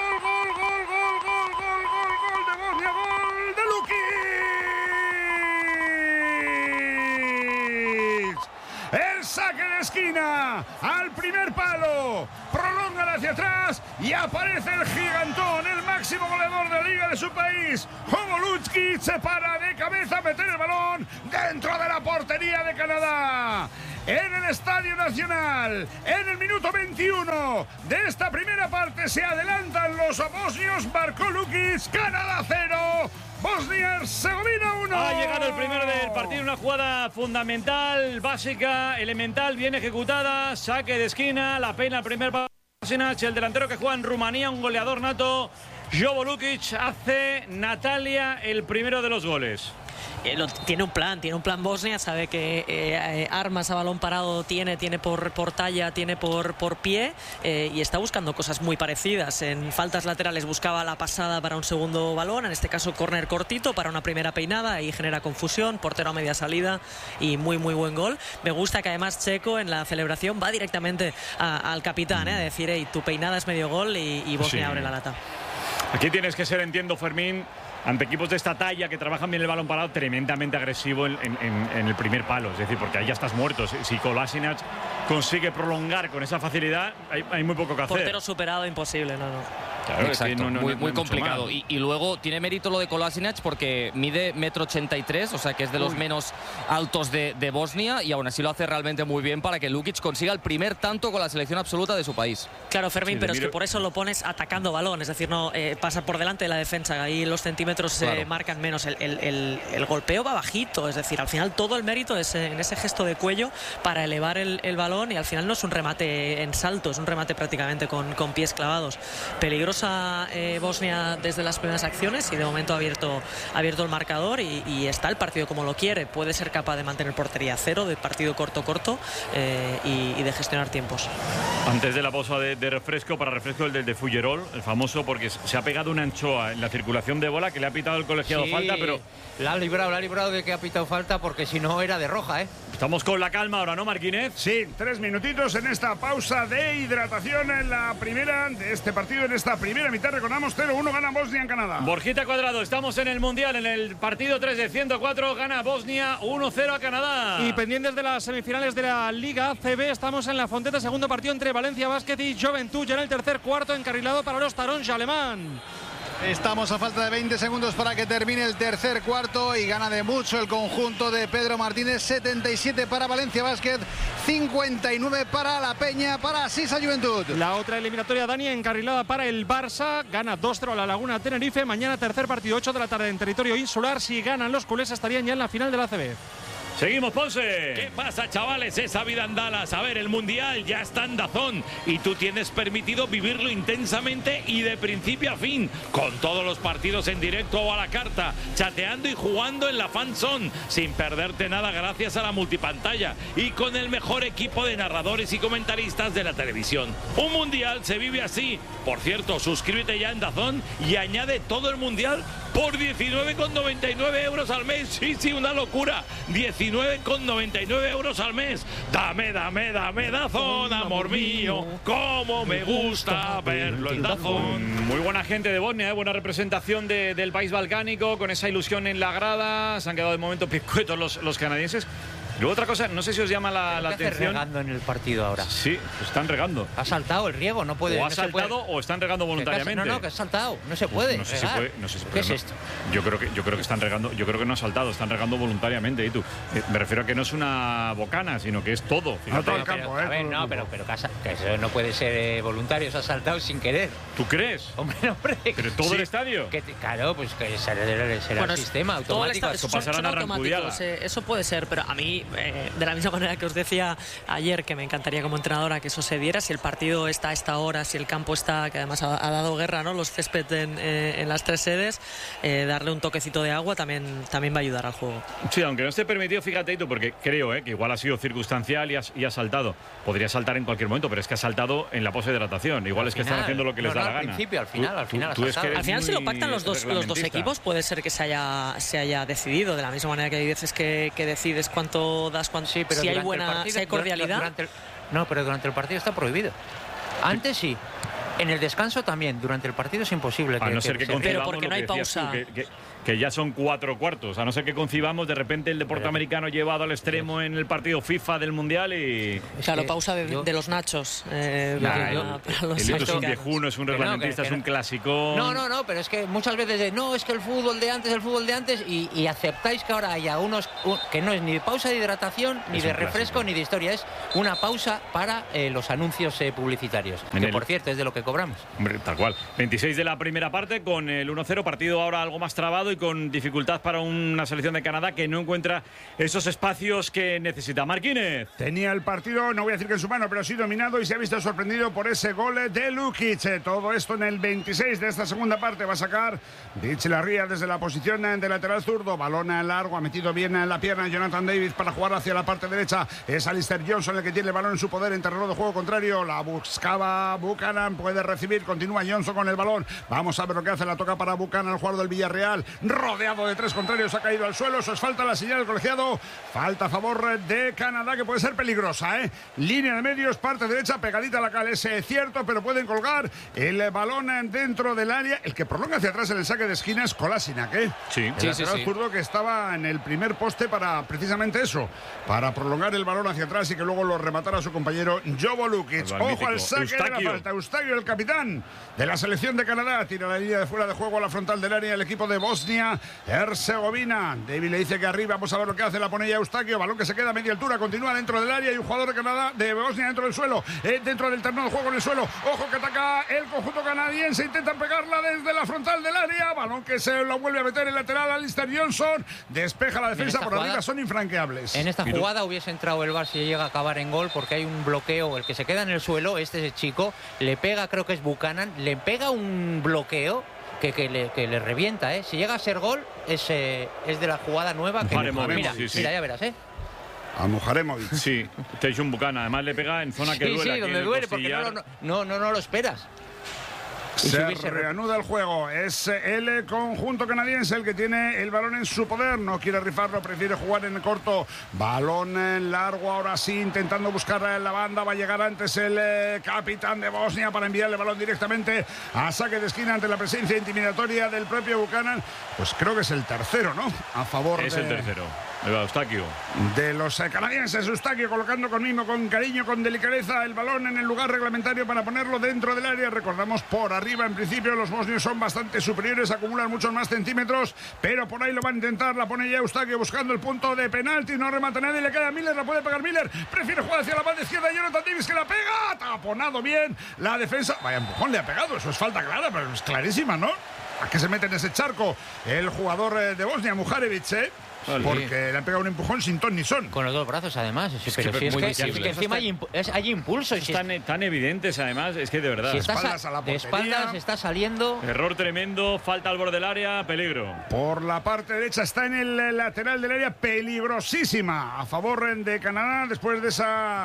gol de Bosnia, gol de Lukic. El saque de esquina al primer palo, prolonga hacia atrás y aparece el gigantón, el máximo goleador de la liga de su país. Homo Lukic se para de cabeza a meter el balón dentro de la portería de Canadá. En el Estadio Nacional, en el minuto 21 de esta primera parte, se adelantan los bosnios. Marcó Lukic, Canadá 0, Bosnia-Herzegovina 1. Ha llegado el primero del partido, una jugada fundamental, básica, elemental, bien ejecutada, saque de esquina, la pena el primer palo. El delantero que juega en Rumanía, un goleador nato, Jovo Lukic, hace Natalia el primero de los goles. Tiene un plan Bosnia, sabe que armas a balón parado tiene por talla, tiene por pie, y está buscando cosas muy parecidas. En faltas laterales buscaba la pasada para un segundo balón, en este caso córner cortito para una primera peinada, y genera confusión, portero a media salida y muy buen gol. Me gusta que además Checo en la celebración va directamente al capitán, a decir, hey, tu peinada es medio gol, y Bosnia abre la lata. Aquí tienes que ser, entiendo, Fermín, ante equipos de esta talla que trabajan bien el balón parado, tremendamente agresivo en el primer palo. Es decir, porque ahí ya estás muerto. Si Kolasinac consigue prolongar con esa facilidad, hay muy poco que hacer. Portero superado, imposible, no. Claro, es que Exacto, muy mucho complicado. más. Y luego tiene mérito lo de Kolasinac porque mide 1,83 m, o sea que es de los menos altos de Bosnia, y aún así lo hace realmente muy bien para que Lukic consiga el primer tanto con la selección absoluta de su país. Claro, Fermín, Sí, pero es miro. que por eso lo pones atacando balón, es decir, no pasa por delante de la defensa, ahí los centímetros se Claro. marcan menos, el golpeo va bajito, es decir, al final todo el mérito es en ese gesto de cuello para elevar el balón, y al final no es un remate en salto, es un remate prácticamente con pies clavados. Peligrosa Bosnia desde las primeras acciones, y de momento ha abierto el marcador, y está el partido como lo quiere, puede ser capaz de mantener portería cero, de partido corto y de gestionar tiempos. Antes de la pausa de refresco, para refresco el de Fougerolles, el famoso, porque se ha pegado una anchoa en la circulación de bola que le ha pitado el colegiado Sí, falta, pero la ha librado de que ha pitado falta, porque si no era de roja, ¿eh? estamos con la calma ahora, ¿no, Marquínez? Sí, 3 minutitos en esta pausa de hidratación en la primera de este partido, en esta primera mitad. Recordamos 0-1 gana Bosnia en Canadá. Borjita Cuadrado, estamos en el Mundial, en el partido 3 de 104, gana Bosnia 1-0 a Canadá. Y pendientes de las semifinales de la Liga ACB, estamos en la Fonteta, segundo partido entre Valencia Basket y Joventut, ya en el tercer cuarto, encarrilado para los Taronja alemán. Estamos a falta de 20 segundos para que termine el tercer cuarto, y gana de mucho el conjunto de Pedro Martínez. 77 para Valencia Basket, 59 para La Peña, para Sisa Juventud. La otra eliminatoria, Dani, encarrilada para el Barça, gana 2-0 a la Laguna Tenerife. Mañana tercer partido, 8 de la tarde en territorio insular. Si ganan los culés estarían ya en la final de la ACB. Seguimos, Ponce. ¿Qué pasa, chavales? Esa vida en Dallas. A ver, el Mundial ya está en DAZN y tú tienes permitido vivirlo intensamente y de principio a fin, con todos los partidos en directo o a la carta, chateando y jugando en la Fan Zone, sin perderte nada gracias a la multipantalla y con el mejor equipo de narradores y comentaristas de la televisión. Un Mundial se vive así. Por cierto, suscríbete ya en DAZN y añade todo el Mundial por 19,99 € al mes. Sí, una locura. 19,99 € al mes. Dame DAZN, amor mío. Cómo me gusta verlo en DAZN. Muy buena gente de Bosnia, buena representación del país balcánico, con esa ilusión en la grada. Se han quedado de momento picuetos los canadienses. Luego otra cosa, no sé si os llama la atención. regando en el partido ahora. Sí, están regando. Ha saltado el riego, no puede. O ha no saltado o están regando voluntariamente. No, que ha saltado, no se puede. No sé si puede. No sé si ¿Qué puede, es no. esto? Yo creo que están regando. Yo creo que no ha saltado, están regando voluntariamente. ¿Y tú? Me refiero a que no es una bocana, sino que es todo. No, todo el campo, a ver, no, pero que eso no puede ser voluntario, se ha saltado sin querer. ¿Tú crees? Hombre. ¿Pero todo el estadio? Claro, pues que será el sistema automático. Esto pasará en Arrancudiaga. Eso puede ser, pero a mí, de la misma manera que os decía ayer, que me encantaría como entrenadora que eso se diera, si el partido está a esta hora, si el campo está, que además ha dado guerra, ¿no? Los césped en las 3 sedes, darle un toquecito de agua también va a ayudar al juego. Sí, aunque no esté permitido, fíjate tú, porque creo que igual ha sido circunstancial y ha saltado. Podría saltar en cualquier momento, pero es que ha saltado en la pose de hidratación. Igual es que están haciendo lo que les da la gana. Al final. Al final, si lo pactan los dos equipos, puede ser que se haya decidido. De la misma manera que hay veces que decides cuánto das, si hay cordialidad. Pero durante el partido está prohibido. Antes sí. En el descanso también. Durante el partido es imposible. A no ser que concibamos pero porque no hay pausa. Que ya son 4 cuartos. A no ser que concibamos de repente el deporte americano llevado al extremo en el partido FIFA del Mundial y... Claro, pausa de los nachos. El es un viejuno, es un reglamentista, es un clásico. No, pero es que muchas veces es que el fútbol de antes y aceptáis que ahora haya que no es ni pausa de hidratación, ni de refresco, ni de historia. Es una pausa para los anuncios publicitarios. Que por cierto es de lo que cobramos. Hombre, tal cual. 26 de la primera parte con el 1-0, partido ahora algo más trabado y con dificultad para una selección de Canadá que no encuentra esos espacios que necesita. Marquínez. Tenía el partido, no voy a decir que en su mano, pero sí dominado y se ha visto sorprendido por ese gol de Lukic. Todo esto en el 26 de esta segunda parte. Va a sacar Dich Larría desde la posición de lateral zurdo. Balón largo, ha metido bien en la pierna Jonathan David para jugar hacia la parte derecha. Es Alistair Johnson el que tiene el balón en su poder en terreno de juego contrario. La buscaba Buchanan, puede recibir, continúa Johnson con el balón. Vamos a ver lo que hace, la toca para Buchanan, el jugador del Villarreal. Rodeado de 3 contrarios, ha caído al suelo. Eso es falta, la señal del colegiado. Falta a favor de Canadá, que puede ser peligrosa, Línea de medios, parte derecha, pegadita a la cal, es cierto, pero pueden colgar el balón dentro del área. El que prolonga hacia atrás en el saque de esquina es Kolasinac, Sí. El lateral zurdo que estaba en el primer poste para precisamente eso, para prolongar el balón hacia atrás y que luego lo rematara su compañero Jovo Lukic. Ojo al saque de la falta. Eustaquio, el capitán de la selección de Canadá, tira la línea de fuera de juego a la frontal del área el equipo de Bosnia-Herzegovina. David le dice que arriba, vamos a ver lo que hace, la pone ya Eustaquio, balón que se queda a media altura, continúa dentro del área y un jugador de Canadá, de Bosnia dentro del suelo, dentro del terreno de juego en el suelo. Ojo que ataca el conjunto canadiense, intentan pegarla desde la frontal del área, balón que se lo vuelve a meter el lateral Alistair Johnson, despeja la defensa por arriba, son infranqueables. En esta jugada hubiese entrado el Barça si llega a acabar en gol porque hay un bloqueo, el que se queda en el suelo, este chico, le pega, creo que es Buchanan, le pega un bloqueo que le revienta, Si llega a ser gol, es de la jugada nueva. Mira, ya verás, A Mujaremovic. Sí, Tejun Buchanan, además le pega en zona que duele. Sí, donde duele, porque no lo esperas. Se reanuda el juego. Es el conjunto canadiense el que tiene el balón en su poder. No quiere rifarlo, prefiere jugar en el corto. Balón largo, ahora sí, intentando buscar la banda. Va a llegar antes el capitán de Bosnia para enviarle el balón directamente a saque de esquina ante la presencia intimidatoria del propio Buchanan. Pues creo que es el tercero, ¿no? A favor Es el tercero. Eustaquio. De los canadienses. Eustaquio colocando con mimo, con cariño, con delicadeza el balón en el lugar reglamentario para ponerlo dentro del área. Recordamos, por arriba en principio los bosnios son bastante superiores, acumulan muchos más centímetros, pero por ahí lo van a intentar. La pone ya Eustaquio buscando el punto de penalti, no remata nadie, le queda a Miller, la puede pegar Miller, prefiere jugar hacia la banda izquierda. Jonathan Davis que la pega, taponado bien la defensa. Vaya empujón le ha pegado, eso es falta clara, pero es clarísima, ¿no? ¿A qué se mete en ese charco el jugador de Bosnia, Mujarevic, Porque le han pegado un empujón sin ton ni son. Con los dos brazos, además. Pero si es que encima hay impulso. Tan evidentes, además, es que de verdad. Si de espaldas está saliendo. Error tremendo, falta al borde del área, peligro. Por la parte derecha está en el lateral del área, peligrosísima. A favor de Canadá, después de esa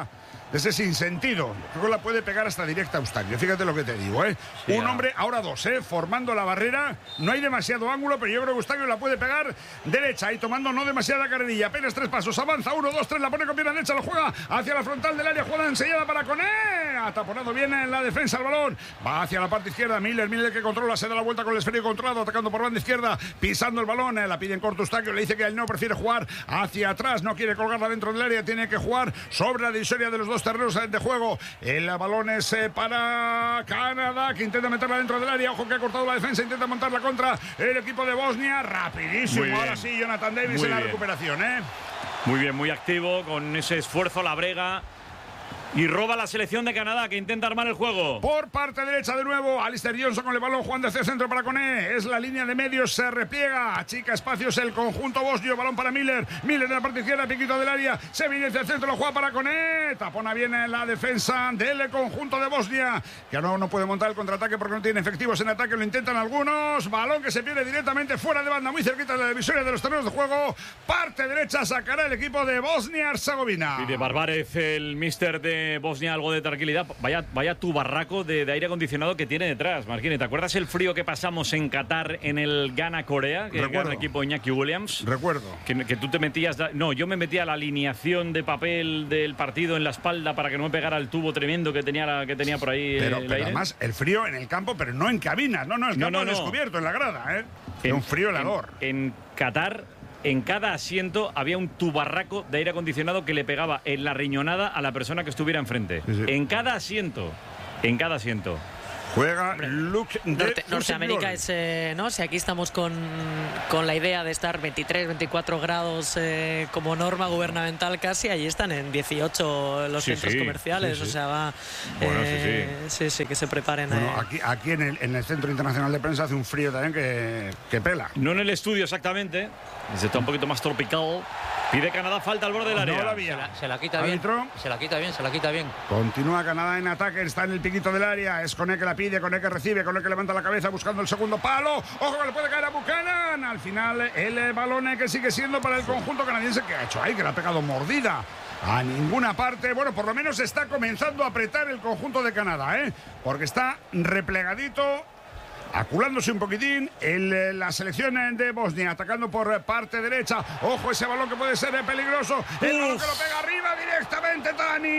de ese sinsentido. Creo que la puede pegar hasta directa a Eustaquio. Fíjate lo que te digo, ¿eh? Sí, un hombre, ahora dos, formando la barrera. No hay demasiado ángulo, pero yo creo que Eustaquio la puede pegar derecha y tomando no demasiada carrerilla. Apenas 3 pasos. Avanza 1, 2, 3. La pone con pierna derecha. Lo juega hacia la frontal del área. Juega enseñada para Koné. Ha taponado bien en la defensa el balón. Va hacia la parte izquierda. Miller que controla. Se da la vuelta con el esférico controlado. Atacando por banda izquierda. Pisando el balón. La pide en corto Eustaquio. Le dice que él no prefiere jugar hacia atrás. No quiere colgarla dentro del área. Tiene que jugar sobre la divisoria de los dos terrenos de juego. El balón es para Canadá, que intenta meterla dentro del área. Ojo que ha cortado la defensa. Intenta montarla contra el equipo de Bosnia. Rapidísimo. Ahora sí, Jonathan Davis en la recuperación, Muy bien, muy activo con ese esfuerzo la brega. Y roba la selección de Canadá, que intenta armar el juego. Por parte derecha de nuevo, Alistair Johnson con el balón, jugando hacia el centro para Koné. Es la línea de medios, se repliega, achica espacios el conjunto bosnio. Balón para Miller. Miller de la parte izquierda, piquito del área. Se viene hacia el centro, lo juega para Koné. Tapona bien en la defensa del conjunto de Bosnia, que no puede montar el contraataque porque no tiene efectivos en ataque. Lo intentan algunos. Balón que se pierde directamente fuera de banda, muy cerquita de la divisoria de los terrenos de juego. Parte derecha sacará el equipo de Bosnia-Herzegovina. Y de Barbarez, el míster de Bosnia, algo de tranquilidad. Vaya tu barraco de aire acondicionado que tiene detrás, Marquini. ¿Te acuerdas el frío que pasamos en Qatar en el Ghana-Corea? Que gana el equipo Iñaki Williams. Recuerdo. Que tú te metías... No, yo me metía la alineación de papel del partido en la espalda para que no me pegara el tubo tremendo que tenía por ahí. Pero además, el frío en el campo, pero no en cabinas. No, el campo descubierto, en la grada, un frío helador. En Qatar... En cada asiento había un tubarraco de aire acondicionado que le pegaba en la riñonada a la persona que estuviera enfrente. Sí. En cada asiento. Juega Luke de Norteamérica es, ¿no? Si aquí estamos con la idea de estar 23, 24 grados como norma gubernamental casi, allí están en 18 los centros comerciales, o sea, va... Bueno, sí, que se preparen. Bueno, aquí en el Centro Internacional de Prensa hace un frío también que pela. No en el estudio exactamente, está un poquito más tropical. Pide Canadá falta al borde del área. No se la quita bien. Se la quita bien. Continúa Canadá en ataque, está en el piquito del área. Es Koné que la pide, Koné que recibe, Koné que levanta la cabeza buscando el segundo palo. Ojo que le puede caer a Buchanan. Al final el balón que sigue siendo para el conjunto canadiense. ¿Qué ha hecho ahí? Que le ha pegado mordida a ninguna parte. Bueno, por lo menos está comenzando a apretar el conjunto de Canadá, porque está replegadito, aculándose un poquitín la selección de Bosnia, atacando por parte derecha. Ojo ese balón que puede ser peligroso. El balón que lo pega arriba directamente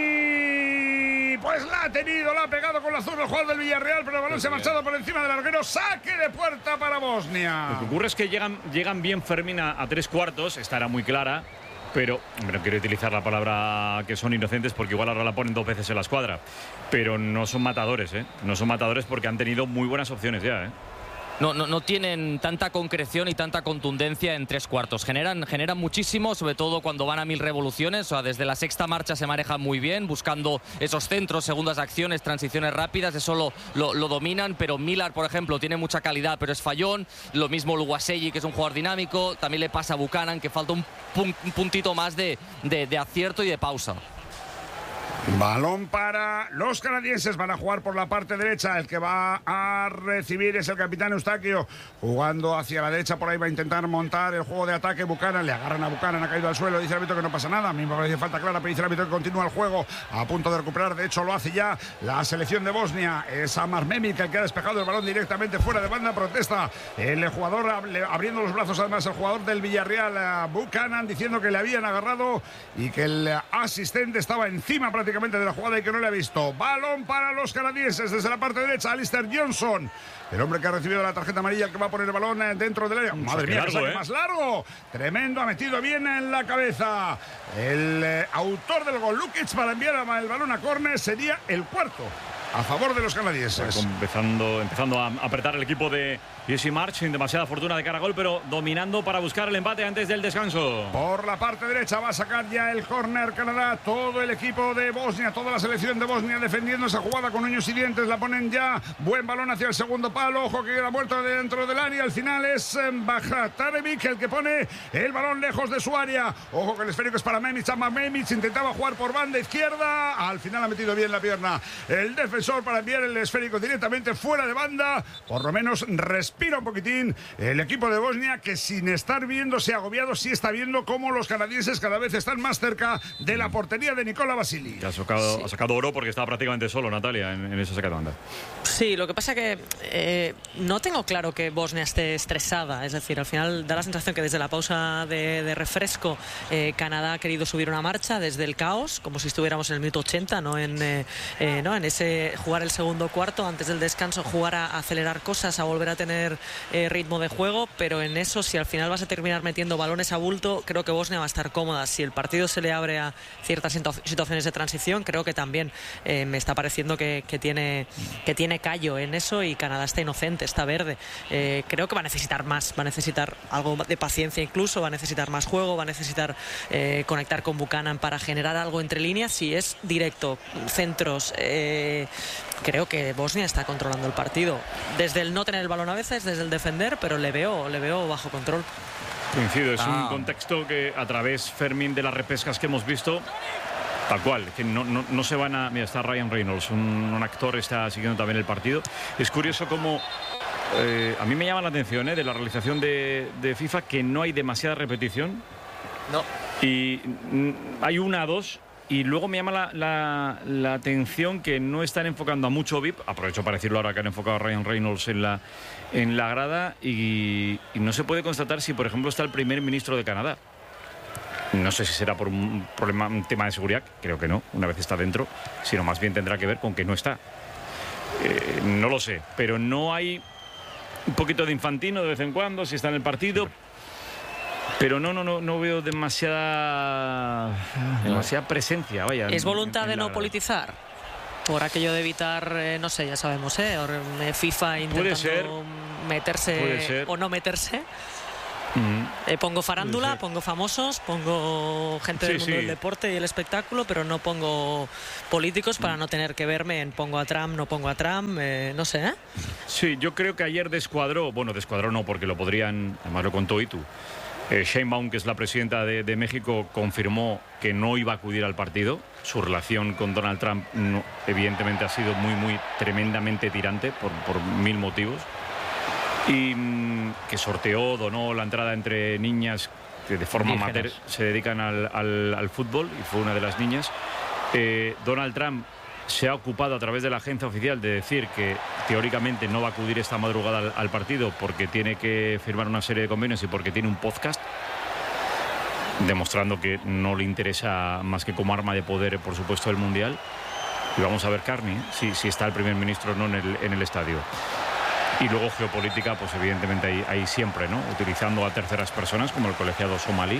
Dani. Pues la ha pegado con la zurda el jugador del Villarreal, pero el balón se ha marchado por encima del larguero. Saque de puerta para Bosnia. Lo que ocurre es que llegan bien Fermín a 3/4. Esta era muy clara. Pero no quiero utilizar la palabra que son inocentes porque igual ahora la ponen 2 veces en la escuadra. Pero no son matadores, No son matadores porque han tenido muy buenas opciones ya, No tienen tanta concreción y tanta contundencia en 3/4. Generan muchísimo, sobre todo cuando van a 1000 revoluciones. O sea, desde la sexta marcha se manejan muy bien, buscando esos centros, segundas acciones, transiciones rápidas. Eso lo dominan, pero Millar, por ejemplo, tiene mucha calidad, pero es fallón. Lo mismo Luguaselli, que es un jugador dinámico. También le pasa a Buchanan, que falta un puntito más de acierto y de pausa. Balón para los canadienses, van a jugar por la parte derecha. El que va a recibir es el capitán Eustaquio, jugando hacia la derecha. Por ahí va a intentar montar el juego de ataque. Buchanan, le agarran a Buchanan, ha caído al suelo. Dice el árbitro que no pasa nada. A mí me parece falta clara, pero dice el árbitro que continúa el juego, a punto de recuperar. De hecho, lo hace ya la selección de Bosnia. Es Amar Memic el que ha despejado el balón directamente fuera de banda. Protesta el jugador, abriendo los brazos, además, el jugador del Villarreal, Buchanan, diciendo que le habían agarrado y que el asistente estaba encima prácticamente de la jugada y que no le ha visto. Balón para los canadienses desde la parte derecha. Alistair Johnson, el hombre que ha recibido la tarjeta amarilla, el que va a poner el balón dentro del área. Madre mía, largo, más largo. Tremendo, ha metido bien en la cabeza el autor del gol, Lukic, para enviar el balón a córner. Sería el cuarto a favor de los canadienses. Empezando a apretar el equipo de Jesse March, sin demasiada fortuna de cara a gol, pero dominando para buscar el empate antes del descanso. Por la parte derecha va a sacar ya el córner Canadá. Todo el equipo de Bosnia, toda la selección de Bosnia defendiendo esa jugada con uños y dientes. La ponen ya. Buen balón hacia el segundo palo. Ojo que queda vuelto dentro del área. Al final es Bajatarevic el que pone el balón lejos de su área. Ojo que el esférico es para Memic. Memic intentaba jugar por banda izquierda. Al final ha metido bien la pierna el defensor defensor para enviar el esférico directamente fuera de banda. Por lo menos respira un poquitín el equipo de Bosnia, que sin estar viéndose agobiado, sí está viendo cómo los canadienses cada vez están más cerca de la portería de Nikola Vasili. Ha sacado oro porque estaba prácticamente solo, Natalia, en esa saca de banda. Sí, lo que pasa que no tengo claro que Bosnia esté estresada. Es decir, al final da la sensación que desde la pausa de refresco Canadá ha querido subir una marcha desde el caos, como si estuviéramos en el minuto 80, no en ese jugar el segundo cuarto, antes del descanso jugar a acelerar cosas, a volver a tener ritmo de juego, pero en eso, si al final vas a terminar metiendo balones a bulto, creo que Bosnia va a estar cómoda. Si el partido se le abre a ciertas situaciones de transición, creo que también me está pareciendo que tiene callo en eso, y Canadá está inocente, está verde. Creo que va a necesitar más, va a necesitar algo de paciencia incluso, va a necesitar más juego, va a necesitar conectar con Buchanan para generar algo entre líneas. Si es directo, centros, creo que Bosnia está controlando el partido. Desde el no tener el balón a veces, desde el defender, pero le veo bajo control. Coincido, es un contexto que a través, Fermín, de las repescas que hemos visto, tal cual, que no se van a... Mira, está Ryan Reynolds, un actor, está siguiendo también el partido. Es curioso cómo... a mí me llama la atención de la realización de FIFA que no hay demasiada repetición. No. Y hay una, dos... Y luego me llama la atención que no están enfocando a mucho VIP. Aprovecho para decirlo ahora que han enfocado a Ryan Reynolds en la grada. Y no se puede constatar si, por ejemplo, está el primer ministro de Canadá. No sé si será por un tema de seguridad, creo que no, una vez está dentro, sino más bien tendrá que ver con que no está. No lo sé, pero no hay un poquito de Infantino de vez en cuando, si está en el partido. Pero no veo demasiada presencia, vaya. ¿Es voluntad de no politizar? Por aquello de evitar, no sé, ya sabemos, FIFA intentando meterse o no meterse. Pongo farándula, pongo famosos, pongo gente del mundo del deporte y el espectáculo, pero no pongo políticos para no tener que verme en pongo a Trump, no pongo a Trump, no sé. Sí, yo creo que ayer descuadró no, porque lo podrían, además lo contó Itu. Sheinbaum, que es la presidenta de México, confirmó que no iba a acudir al partido. Su relación con Donald Trump evidentemente ha sido muy tremendamente tirante por mil motivos. Y que donó la entrada entre niñas que de forma amateur se dedican al fútbol, y fue una de las niñas. Donald Trump se ha ocupado a través de la agencia oficial de decir que teóricamente no va a acudir esta madrugada al partido porque tiene que firmar una serie de convenios y porque tiene un podcast, demostrando que no le interesa más que como arma de poder, por supuesto, el Mundial. Y vamos a ver, Carney, si está el primer ministro o no en el estadio. Y luego geopolítica, pues evidentemente ahí siempre, ¿no? Utilizando a terceras personas como el colegiado somalí.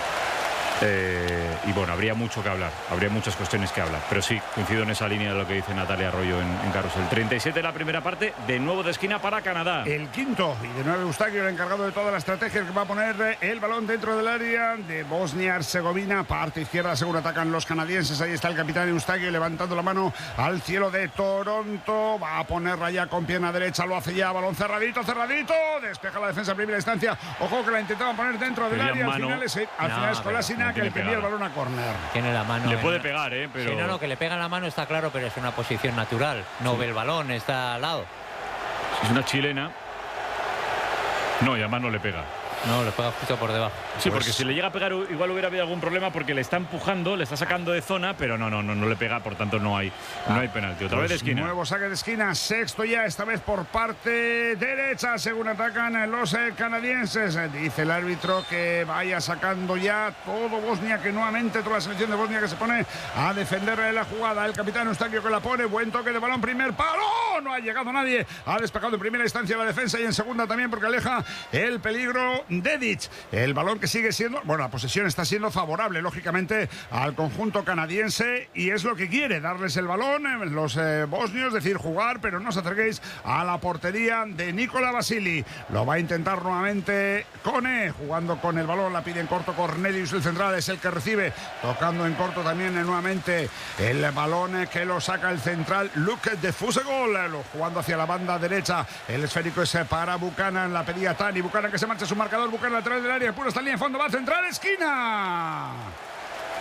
Y bueno, habría mucho que hablar, habría muchas cuestiones que hablar, pero sí, coincido en esa línea de lo que dice Natalia Arroyo en Carrusel. 37 la primera parte, de nuevo de esquina para Canadá. El quinto, y de nuevo Eustaquio, el encargado de toda la estrategia, que va a poner el balón dentro del área de Bosnia-Herzegovina. Parte izquierda, seguro atacan los canadienses. Ahí está el capitán Eustaquio levantando la mano al cielo de Toronto. Va a ponerla ya con pierna derecha, lo hace ya, balón cerradito. Despeja la defensa a primera instancia. Ojo que la intentaban poner dentro del área. Al final es Kolasinac que envía el balón a córner. Tiene la mano. Le puede pegar, pero... Sí, no, que le pega en la mano está claro, pero es una posición natural. No ve el balón, está al lado. Es una chilena. No, y además no le pega. No, le pega justo por debajo. Sí, porque si le llega a pegar igual hubiera habido algún problema porque le está empujando, le está sacando de zona, pero no le pega, por tanto no hay penalti. Otra vez de esquina. Nuevo saque de esquina, sexto ya, esta vez por parte derecha, según atacan los canadienses. Dice el árbitro que vaya sacando ya todo Bosnia, que nuevamente toda la selección de Bosnia que se pone a defender la jugada. El capitán Eustaquio que la pone, buen toque de balón, primer palo, no ha llegado nadie, ha despejado en primera instancia la defensa y en segunda también porque aleja el peligro Dedic. El balón que sigue siendo, bueno, la posesión está siendo favorable lógicamente al conjunto canadiense y es lo que quiere, darles el balón los bosnios, decir jugar, pero no os acerquéis a la portería de Nikola Vasili. Lo va a intentar nuevamente Kone, jugando con el balón, la pide en corto Cornelius, el central es el que recibe, tocando en corto también nuevamente el balón que lo saca el central Luke de Fusegol, jugando hacia la banda derecha, el esférico es para Buchanan, la pedía Tani, Buchanan que se marcha su marcador, Buchanan lateral del área, puro está en línea de fondo, va a centrar, esquina.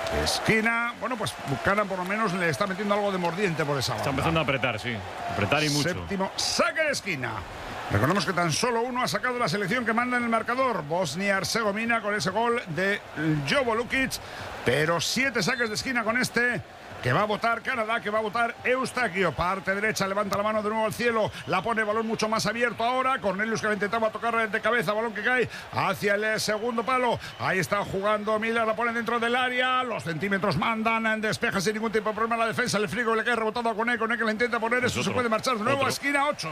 esquina. Bueno, pues Buchanan por lo menos le está metiendo algo de mordiente por esa banda. Está empezando a apretar, sí. Apretar y mucho. Séptimo saque de esquina. Recordemos que tan solo uno ha sacado la selección que manda en el marcador, Bosnia-Herzegovina, con ese gol de Jovo Lukic, pero 7 saques de esquina con este, que va a votar Canadá, que va a votar Eustaquio. Parte derecha, levanta la mano de nuevo al cielo, la pone, balón mucho más abierto ahora. Cornelius, que la intentaba tocar de cabeza, balón que cae hacia el segundo palo. Ahí está jugando Miller, la pone dentro del área, los centímetros mandan, despeja sin ningún tipo de problema la defensa. El frigo le cae rebotado a Koné, que la intenta poner, eso se puede marchar de nuevo a esquina. 8.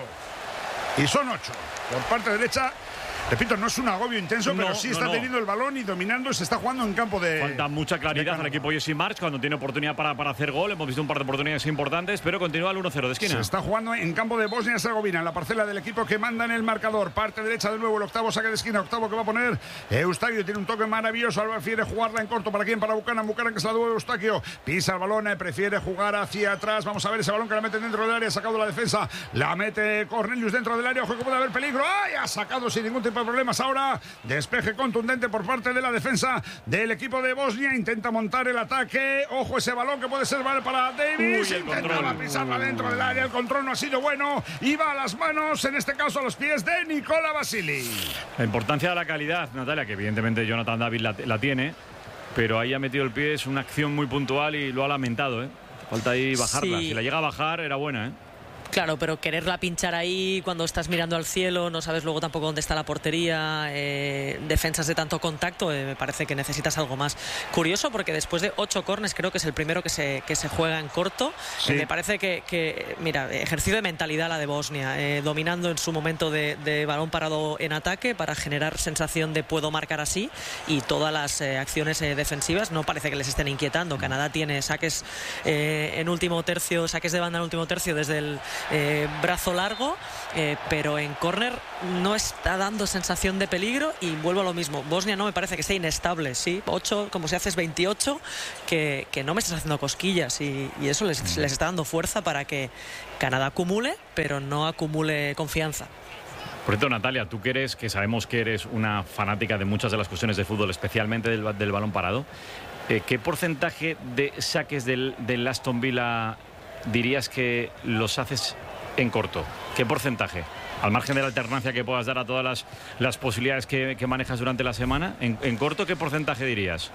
Y son 8 por parte derecha. Repito, no es un agobio intenso, pero sí está teniendo el balón y dominando. Se está jugando en campo de... Falta mucha claridad al equipo Jesse March cuando tiene oportunidad para hacer gol. Hemos visto un par de oportunidades importantes, pero continúa el 1-0 de esquina. Se está jugando en campo de Bosnia-Herzegovina, en la parcela del equipo que manda en el marcador. Parte derecha de nuevo, el octavo saque de esquina. Octavo que va a poner Eustaquio. Tiene un toque maravilloso. Alba prefiere jugarla en corto. ¿Para quién? Para Buchanan. Buchanan, que se la devuelve Eustaquio. Pisa el balón, prefiere jugar hacia atrás. Vamos a ver ese balón que la mete dentro del área. Sacado la defensa. La mete Cornelius dentro del área. Ojo que puede haber peligro. ¡Ay! Ha sacado sin ningún tipo de problemas ahora. Despeje contundente por parte de la defensa del equipo de Bosnia. Intenta montar el ataque. Ojo ese balón que puede ser para Davis. Intentaba pisarla dentro del área. El control no ha sido bueno. Iba a las manos, en este caso a los pies de Nikola Vasili. La importancia de la calidad, Natalia, que evidentemente Jonathan David la tiene, pero ahí ha metido el pie. Es una acción muy puntual y lo ha lamentado, Falta ahí bajarla. Sí. Si la llega a bajar, era buena, Claro, pero quererla pinchar ahí cuando estás mirando al cielo, no sabes luego tampoco dónde está la portería, defensas de tanto contacto, me parece que necesitas algo más. Curioso porque después de 8 córners, creo que es el primero que se juega en corto. Sí. Me parece que, mira, ejercicio de mentalidad la de Bosnia, dominando en su momento de balón parado en ataque para generar sensación de puedo marcar así, y todas las acciones defensivas no parece que les estén inquietando. Canadá tiene saques en último tercio, saques de banda en último tercio desde el brazo largo, pero en córner no está dando sensación de peligro. Y vuelvo a lo mismo, Bosnia no me parece que sea inestable, sí, 8 como si haces 28, que no me estás haciendo cosquillas, y eso les está dando fuerza para que Canadá acumule, pero no acumule confianza. Por cierto, Natalia, tú que sabemos que eres una fanática de muchas de las cuestiones de fútbol, especialmente del balón parado, ¿qué porcentaje de saques del Aston Villa dirías que los haces en corto? ¿Qué porcentaje? Al margen de la alternancia que puedas dar a todas las posibilidades que manejas durante la semana, en corto, ¿qué porcentaje dirías?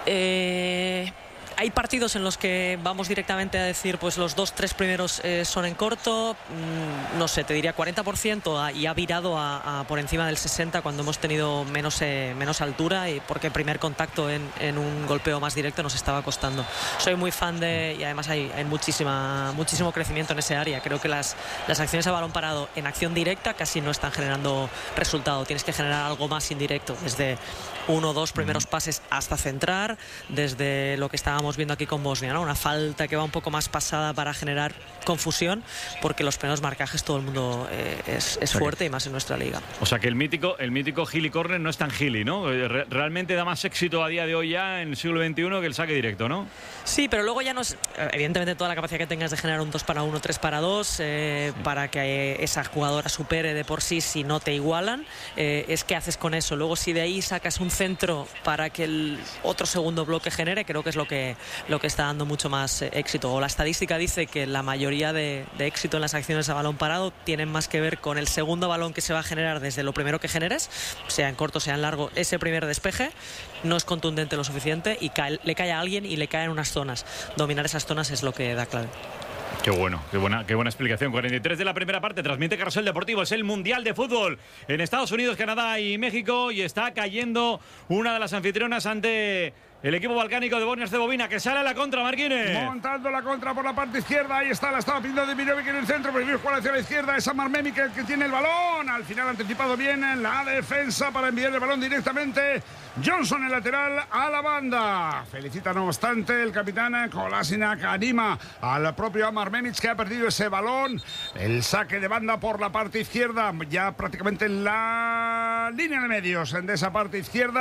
Hay partidos en los que vamos directamente a decir, pues los 2-3 primeros son en corto, no sé, te diría 40%, y ha virado a por encima del 60% cuando hemos tenido menos altura, y porque el primer contacto en un golpeo más directo nos estaba costando. Soy muy fan y además hay muchísimo crecimiento en ese área. Creo que las acciones a balón parado en acción directa casi no están generando resultado. Tienes que generar algo más indirecto, desde 1 o 2 primeros pases hasta centrar, desde lo que estábamos viendo aquí con Bosnia, ¿no? Una falta que va un poco más pasada para generar confusión, porque los primeros marcajes todo el mundo es fuerte, y más en nuestra liga. O sea que el mítico Gili Corner no es tan Gili, ¿no? Realmente da más éxito a día de hoy ya en el siglo XXI que el saque directo, ¿no? Sí, pero luego ya no es, evidentemente, toda la capacidad que tengas de generar un 2-1, 3-2, para que esa jugadora supere de por sí si no te igualan, es qué haces con eso. Luego, si de ahí sacas un centro para que el otro segundo bloque genere, creo que es lo que está dando mucho más éxito. O la estadística dice que la mayoría de éxito en las acciones a balón parado tienen más que ver con el segundo balón que se va a generar desde lo primero que generes, sea en corto, sea en largo. Ese primer despeje no es contundente lo suficiente y le cae a alguien y le cae en unas zonas. Dominar esas zonas es lo que da clave. Qué bueno, qué buena explicación. 43 de la primera parte, transmite Carrusel Deportivo. Es el Mundial de Fútbol en Estados Unidos, Canadá y México, y está cayendo una de las anfitrionas ante el equipo balcánico de Bosnia-Herzegovina, que sale a la contra, Marquines. Montando la contra por la parte izquierda. Ahí está, la estaba pidiendo Demirovic en el centro. Prefiere jugar hacia la izquierda. Es Amar Memic el que tiene el balón. Al final ha anticipado bien en la defensa para enviar el balón directamente. Johnson, el lateral, a la banda. Felicita, no obstante, el capitán Kolasinac, anima al propio Amar Memic, que ha perdido ese balón. El saque de banda por la parte izquierda, ya prácticamente en la línea de medios de esa parte izquierda.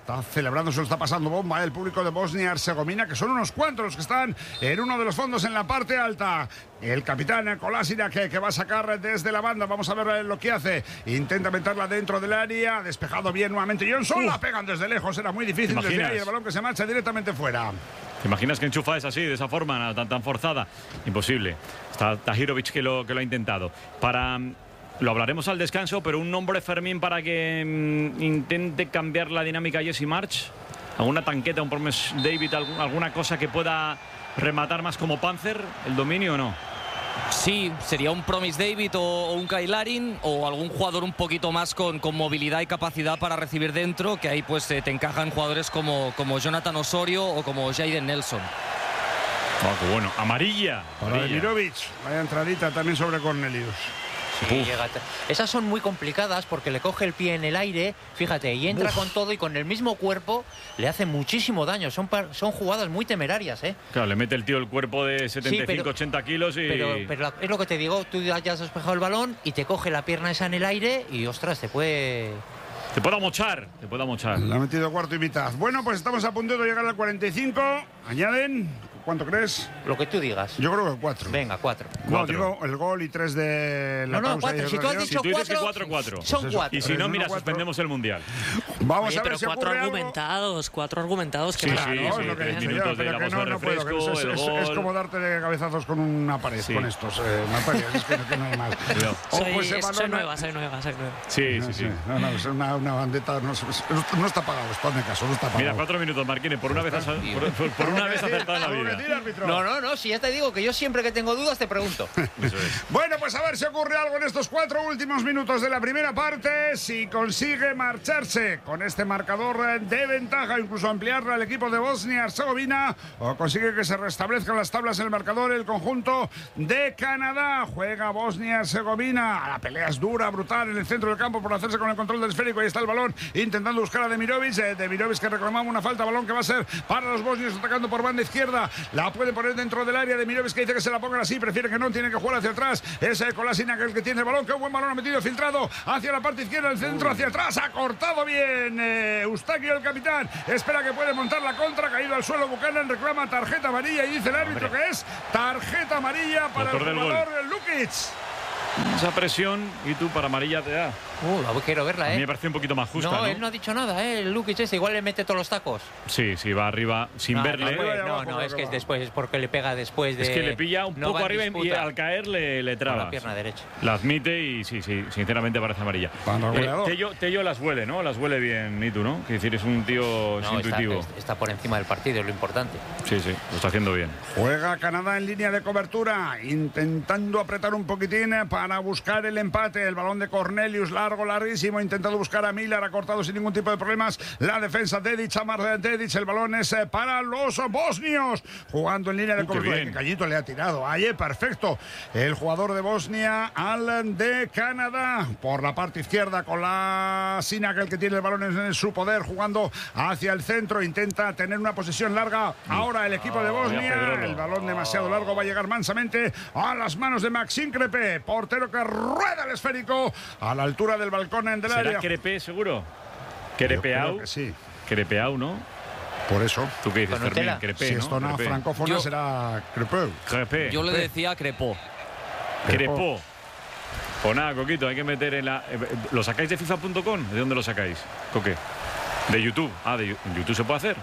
Está celebrando, se lo está pasando bomba el público de Bosnia-Herzegovina, que son unos cuantos los que están en uno de los fondos en la parte alta. El capitán Kolasinac que va a sacar desde la banda. Vamos a ver lo que hace. Intenta meterla dentro del área. Despejado bien nuevamente Johnson. La pegan desde lejos. Era muy difícil desde ahí. El balón que se marcha directamente fuera. ¿Te imaginas que enchufa es así, de esa forma, tan forzada? Imposible. Está Tahirovic que lo ha intentado. Lo hablaremos al descanso, pero un nombre, Fermín, para que intente cambiar la dinámica Jesse March. ¿Alguna tanqueta, un Promes David, alguna cosa que pueda rematar más como Panzer el dominio o no? Sí, sería un Promise David o un Kyle Larin o algún jugador un poquito más con movilidad y capacidad para recibir dentro, que ahí pues te encajan jugadores como Jonathan Osorio o como Jayden Nelson. Oh, qué bueno. Amarilla. Para Demirovic. Vaya entradita también sobre Cornelius. Sí, esas son muy complicadas porque le coge el pie en el aire, fíjate, y entra con todo y con el mismo cuerpo le hace muchísimo daño. Son jugadas muy temerarias, ¿eh? Claro, le mete el tío el cuerpo de 75, 80 kilos y... Pero es lo que te digo, tú ya has despejado el balón y te coge la pierna esa en el aire y, ostras, te puede amochar. Le ha metido cuarto y mitad. Bueno, pues estamos a punto de llegar al 45. Añaden... ¿Cuánto crees? Lo que tú digas. Yo creo que 4. Venga, 4. No, digo el gol y 3 de la pausa. 4. Si tú has dicho 4, son 4. Y si no, mira, suspendemos el Mundial. Vamos a ver pero si 4 ocurre argumentados, 4 argumentados. Que sí, es lo que he dicho yo, pero que no puedo. Es como darte de cabezazos con una pared, con estos materiales. Es que no hay más. Soy nueva. Sí. No, es una bandeta. No está pagado, esto hazme caso, no está pagado. Mira, 4 minutos, Marquines. Por una vez has acertado en la vida. No, si ya te digo que yo siempre que tengo dudas te pregunto. Eso es. Bueno, pues a ver si ocurre algo en estos 4 últimos minutos de la primera parte. Si consigue marcharse con este marcador de ventaja, incluso ampliarla al equipo de Bosnia-Herzegovina, o consigue que se restablezcan las tablas en el marcador el conjunto de Canadá. Juega Bosnia-Herzegovina. La pelea es dura, brutal en el centro del campo por hacerse con el control del esférico. Ahí está el balón intentando buscar a Demirovic. Demirovic que reclamaba una falta, balón que va a ser para los bosnios atacando por banda izquierda. La puede poner dentro del área de Demirovic, que dice que se la pongan así, prefiere que no, tiene que jugar hacia atrás. Es Kolasinac el que tiene el balón, qué buen balón ha metido, filtrado hacia la parte izquierda, el centro hacia atrás, ha cortado bien Eustakio, el capitán, espera que puede montar la contra, caído al suelo Buchanan, reclama tarjeta amarilla y dice el árbitro que es tarjeta amarilla para el jugador Lukic. Esa presión, y tú para amarilla te da. Quiero verla, A mí me parece un poquito más justa, ¿no? Él no ha dicho nada, el Lukic igual le mete todos los tacos. Sí, va arriba sin verle. No, es que es después, es porque le pega después de... Es que le pilla un poco arriba y al caer le traba. Con la pierna derecha. La admite y sí, sinceramente parece amarilla. Tello las huele, ¿no? Las huele bien, y tú, ¿no? Es decir, es un tío intuitivo. Está por encima del partido, es lo importante. Sí, lo está haciendo bien. Juega Canadá en línea de cobertura, intentando apretar un poquitín para buscar el empate. El balón de Cornelius, larguísimo, intentando buscar a Miller, ha cortado sin ningún tipo de problemas la defensa de Dedic, Amar Dedic. El balón es para los bosnios, jugando en línea de cobertura. Que Callito le ha tirado, perfecto. El jugador de Bosnia al de Canadá, por la parte izquierda con Kolasinac, el que tiene el balón en su poder, jugando hacia el centro, intenta tener una posesión larga. Ahora el equipo de Bosnia, el balón demasiado largo, va a llegar mansamente a las manos de Maxime Crépé, portero que rueda el esférico a la altura del balcón del área. ¿Será Crépé seguro? Crepeau. Sí. Crepeau, ¿no? Por eso. ¿Tú qué dices, Fermín? Crépé, si esto no francófona será Crépé. Yo le decía Crepó. Crepó. Pues nada, Coquito, hay que meter en la... ¿Lo sacáis de FIFA.com? ¿De dónde lo sacáis, Coque? De YouTube. ¿En YouTube se puede hacer?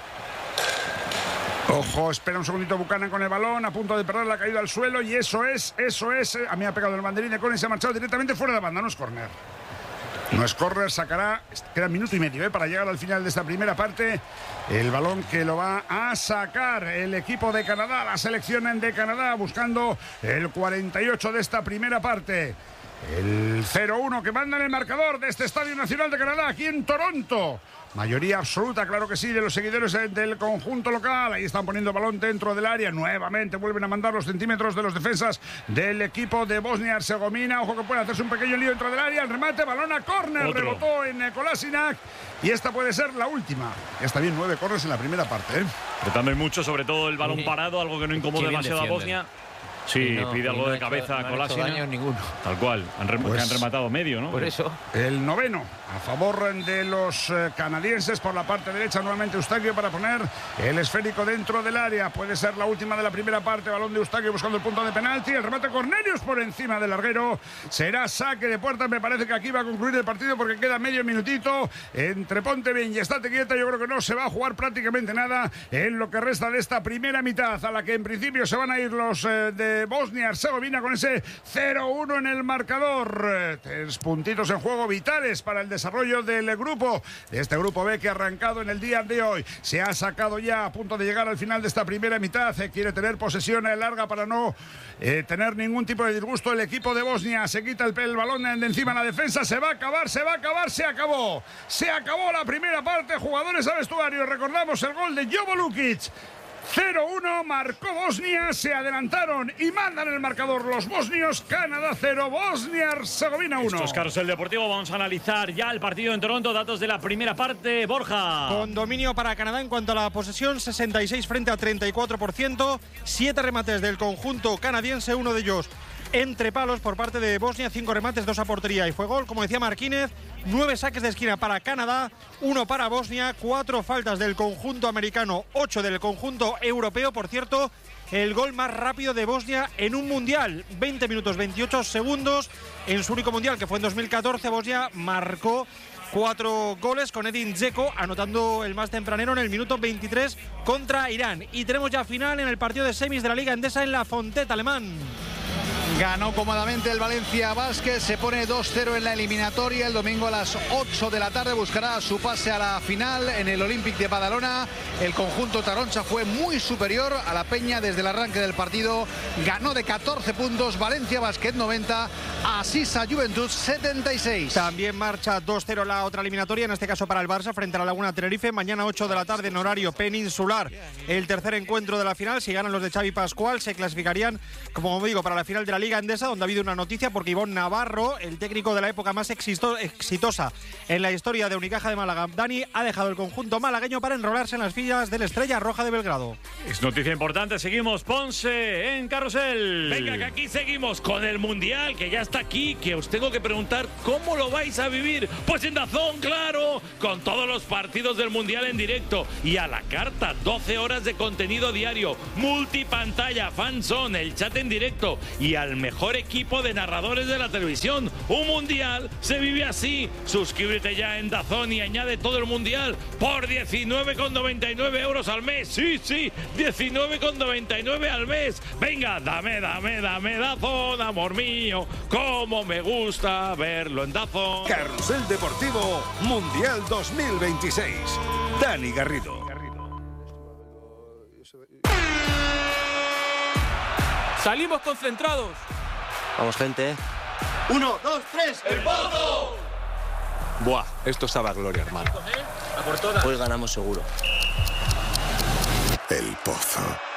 Ojo, espera un segundito Buchanan con el balón, a punto de perder, la caída al suelo, y eso es. A mí ha pegado el banderín de córner y se ha marchado directamente fuera de la banda, no es córner. No es córner, sacará, queda minuto y medio para llegar al final de esta primera parte. El balón que lo va a sacar el equipo de Canadá, la selección de Canadá, buscando el 48 de esta primera parte. El 0-1 que manda en el marcador de este Estadio Nacional de Canadá, aquí en Toronto. Mayoría absoluta, claro que sí, de los seguidores del conjunto local. Ahí están poniendo el balón dentro del área. Nuevamente vuelven a mandar los centímetros de los defensas del equipo de Bosnia-Herzegovina. Ojo que puede hacerse un pequeño lío dentro del área. El remate, balón a córner, rebotó en Kolasinac. Y esta puede ser la última. Ya está bien, 9 córners en la primera parte. Tratando mucho, sobre todo el balón parado, algo que no incomode demasiado a Bosnia. Sí, pide algo de cabeza a Kolasinac. No daño ninguno. Tal cual, han rematado medio, ¿no? Por eso. El noveno a favor de los canadienses por la parte derecha, nuevamente Eustaquio para poner el esférico dentro del área. Puede ser la última de la primera parte, balón de Eustaquio buscando el punto de penalti, el remate Cornelius por encima del larguero, será saque de puerta. Me parece que aquí va a concluir el partido porque queda medio minutito entre ponte bien y estate quieta. Yo creo que no se va a jugar prácticamente nada en lo que resta de esta primera mitad, a la que en principio se van a ir los de Bosnia-Herzegovina con ese 0-1 en el marcador. 3 puntitos en juego vitales para el desarrollo del grupo, de este grupo B que ha arrancado en el día de hoy. Se ha sacado ya a punto de llegar al final de esta primera mitad. Quiere tener posesión larga para no tener ningún tipo de disgusto el equipo de Bosnia. Se quita el balón de encima la defensa. Se va a acabar, se acabó. Se acabó la primera parte. Jugadores a vestuario. Recordamos el gol de Jovo Lukic. 0-1, marcó Bosnia, se adelantaron y mandan el marcador los bosnios. Canadá 0, Bosnia-Herzegovina 1. Esto es Carrusel Deportivo, vamos a analizar ya el partido en Toronto, datos de la primera parte, Borja. Con dominio para Canadá en cuanto a la posesión, 66 frente a 34%, 7 remates del conjunto canadiense, uno de ellos entre palos por parte de Bosnia, 5 remates, 2 a portería y fue gol, como decía Marquínez. 9 saques de esquina para Canadá, 1 para Bosnia, 4 faltas del conjunto americano, 8 del conjunto europeo. Por cierto, el gol más rápido de Bosnia en un mundial, 20 minutos 28 segundos. En su único mundial, que fue en 2014, Bosnia marcó 4 goles con Edin Dzeko anotando el más tempranero en el minuto 23 contra Irán. Y tenemos ya final en el partido de semis de la Liga Endesa en La Fonteta Alemán. Ganó cómodamente el Valencia Basket, se pone 2-0 en la eliminatoria. El domingo a las 8 de la tarde buscará su pase a la final en el Olympic de Badalona. El conjunto taroncha fue muy superior a la Peña desde el arranque del partido. Ganó de 14 puntos, Valencia Basket 90, Asisa Juventud 76. También marcha 2-0 la otra eliminatoria, en este caso para el Barça frente a la Laguna Tenerife. Mañana 8 de la tarde en horario peninsular, el tercer encuentro de la final. Si ganan los de Xavi Pascual, se clasificarían, como digo, para la final de la Liga Endesa, donde ha habido una noticia porque Ivonne Navarro, el técnico de la época más exitosa en la historia de Unicaja de Málaga, Dani, ha dejado el conjunto malagueño para enrolarse en las filas de la Estrella Roja de Belgrado. Es noticia importante, seguimos Ponce en Carrusel. Venga, que aquí seguimos con el Mundial, que ya está aquí, que os tengo que preguntar cómo lo vais a vivir. Pues en DAZN, claro, con todos los partidos del Mundial en directo y a la carta, 12 horas de contenido diario, multipantalla, fanzone, el chat en directo y al mejor equipo de narradores de la televisión. Un Mundial se vive así. Suscríbete ya en DAZN y añade todo el Mundial por 19,99 euros al mes. Sí, 19,99 al mes. Venga, dame DAZN, amor mío. Cómo me gusta verlo en DAZN. Carrusel Deportivo Mundial 2026. Dani Garrido. Salimos concentrados. Vamos, gente. 1, 2, 3. ¡El Pozo! Buah, esto sabe a gloria, hermano. Hoy ganamos seguro. El Pozo.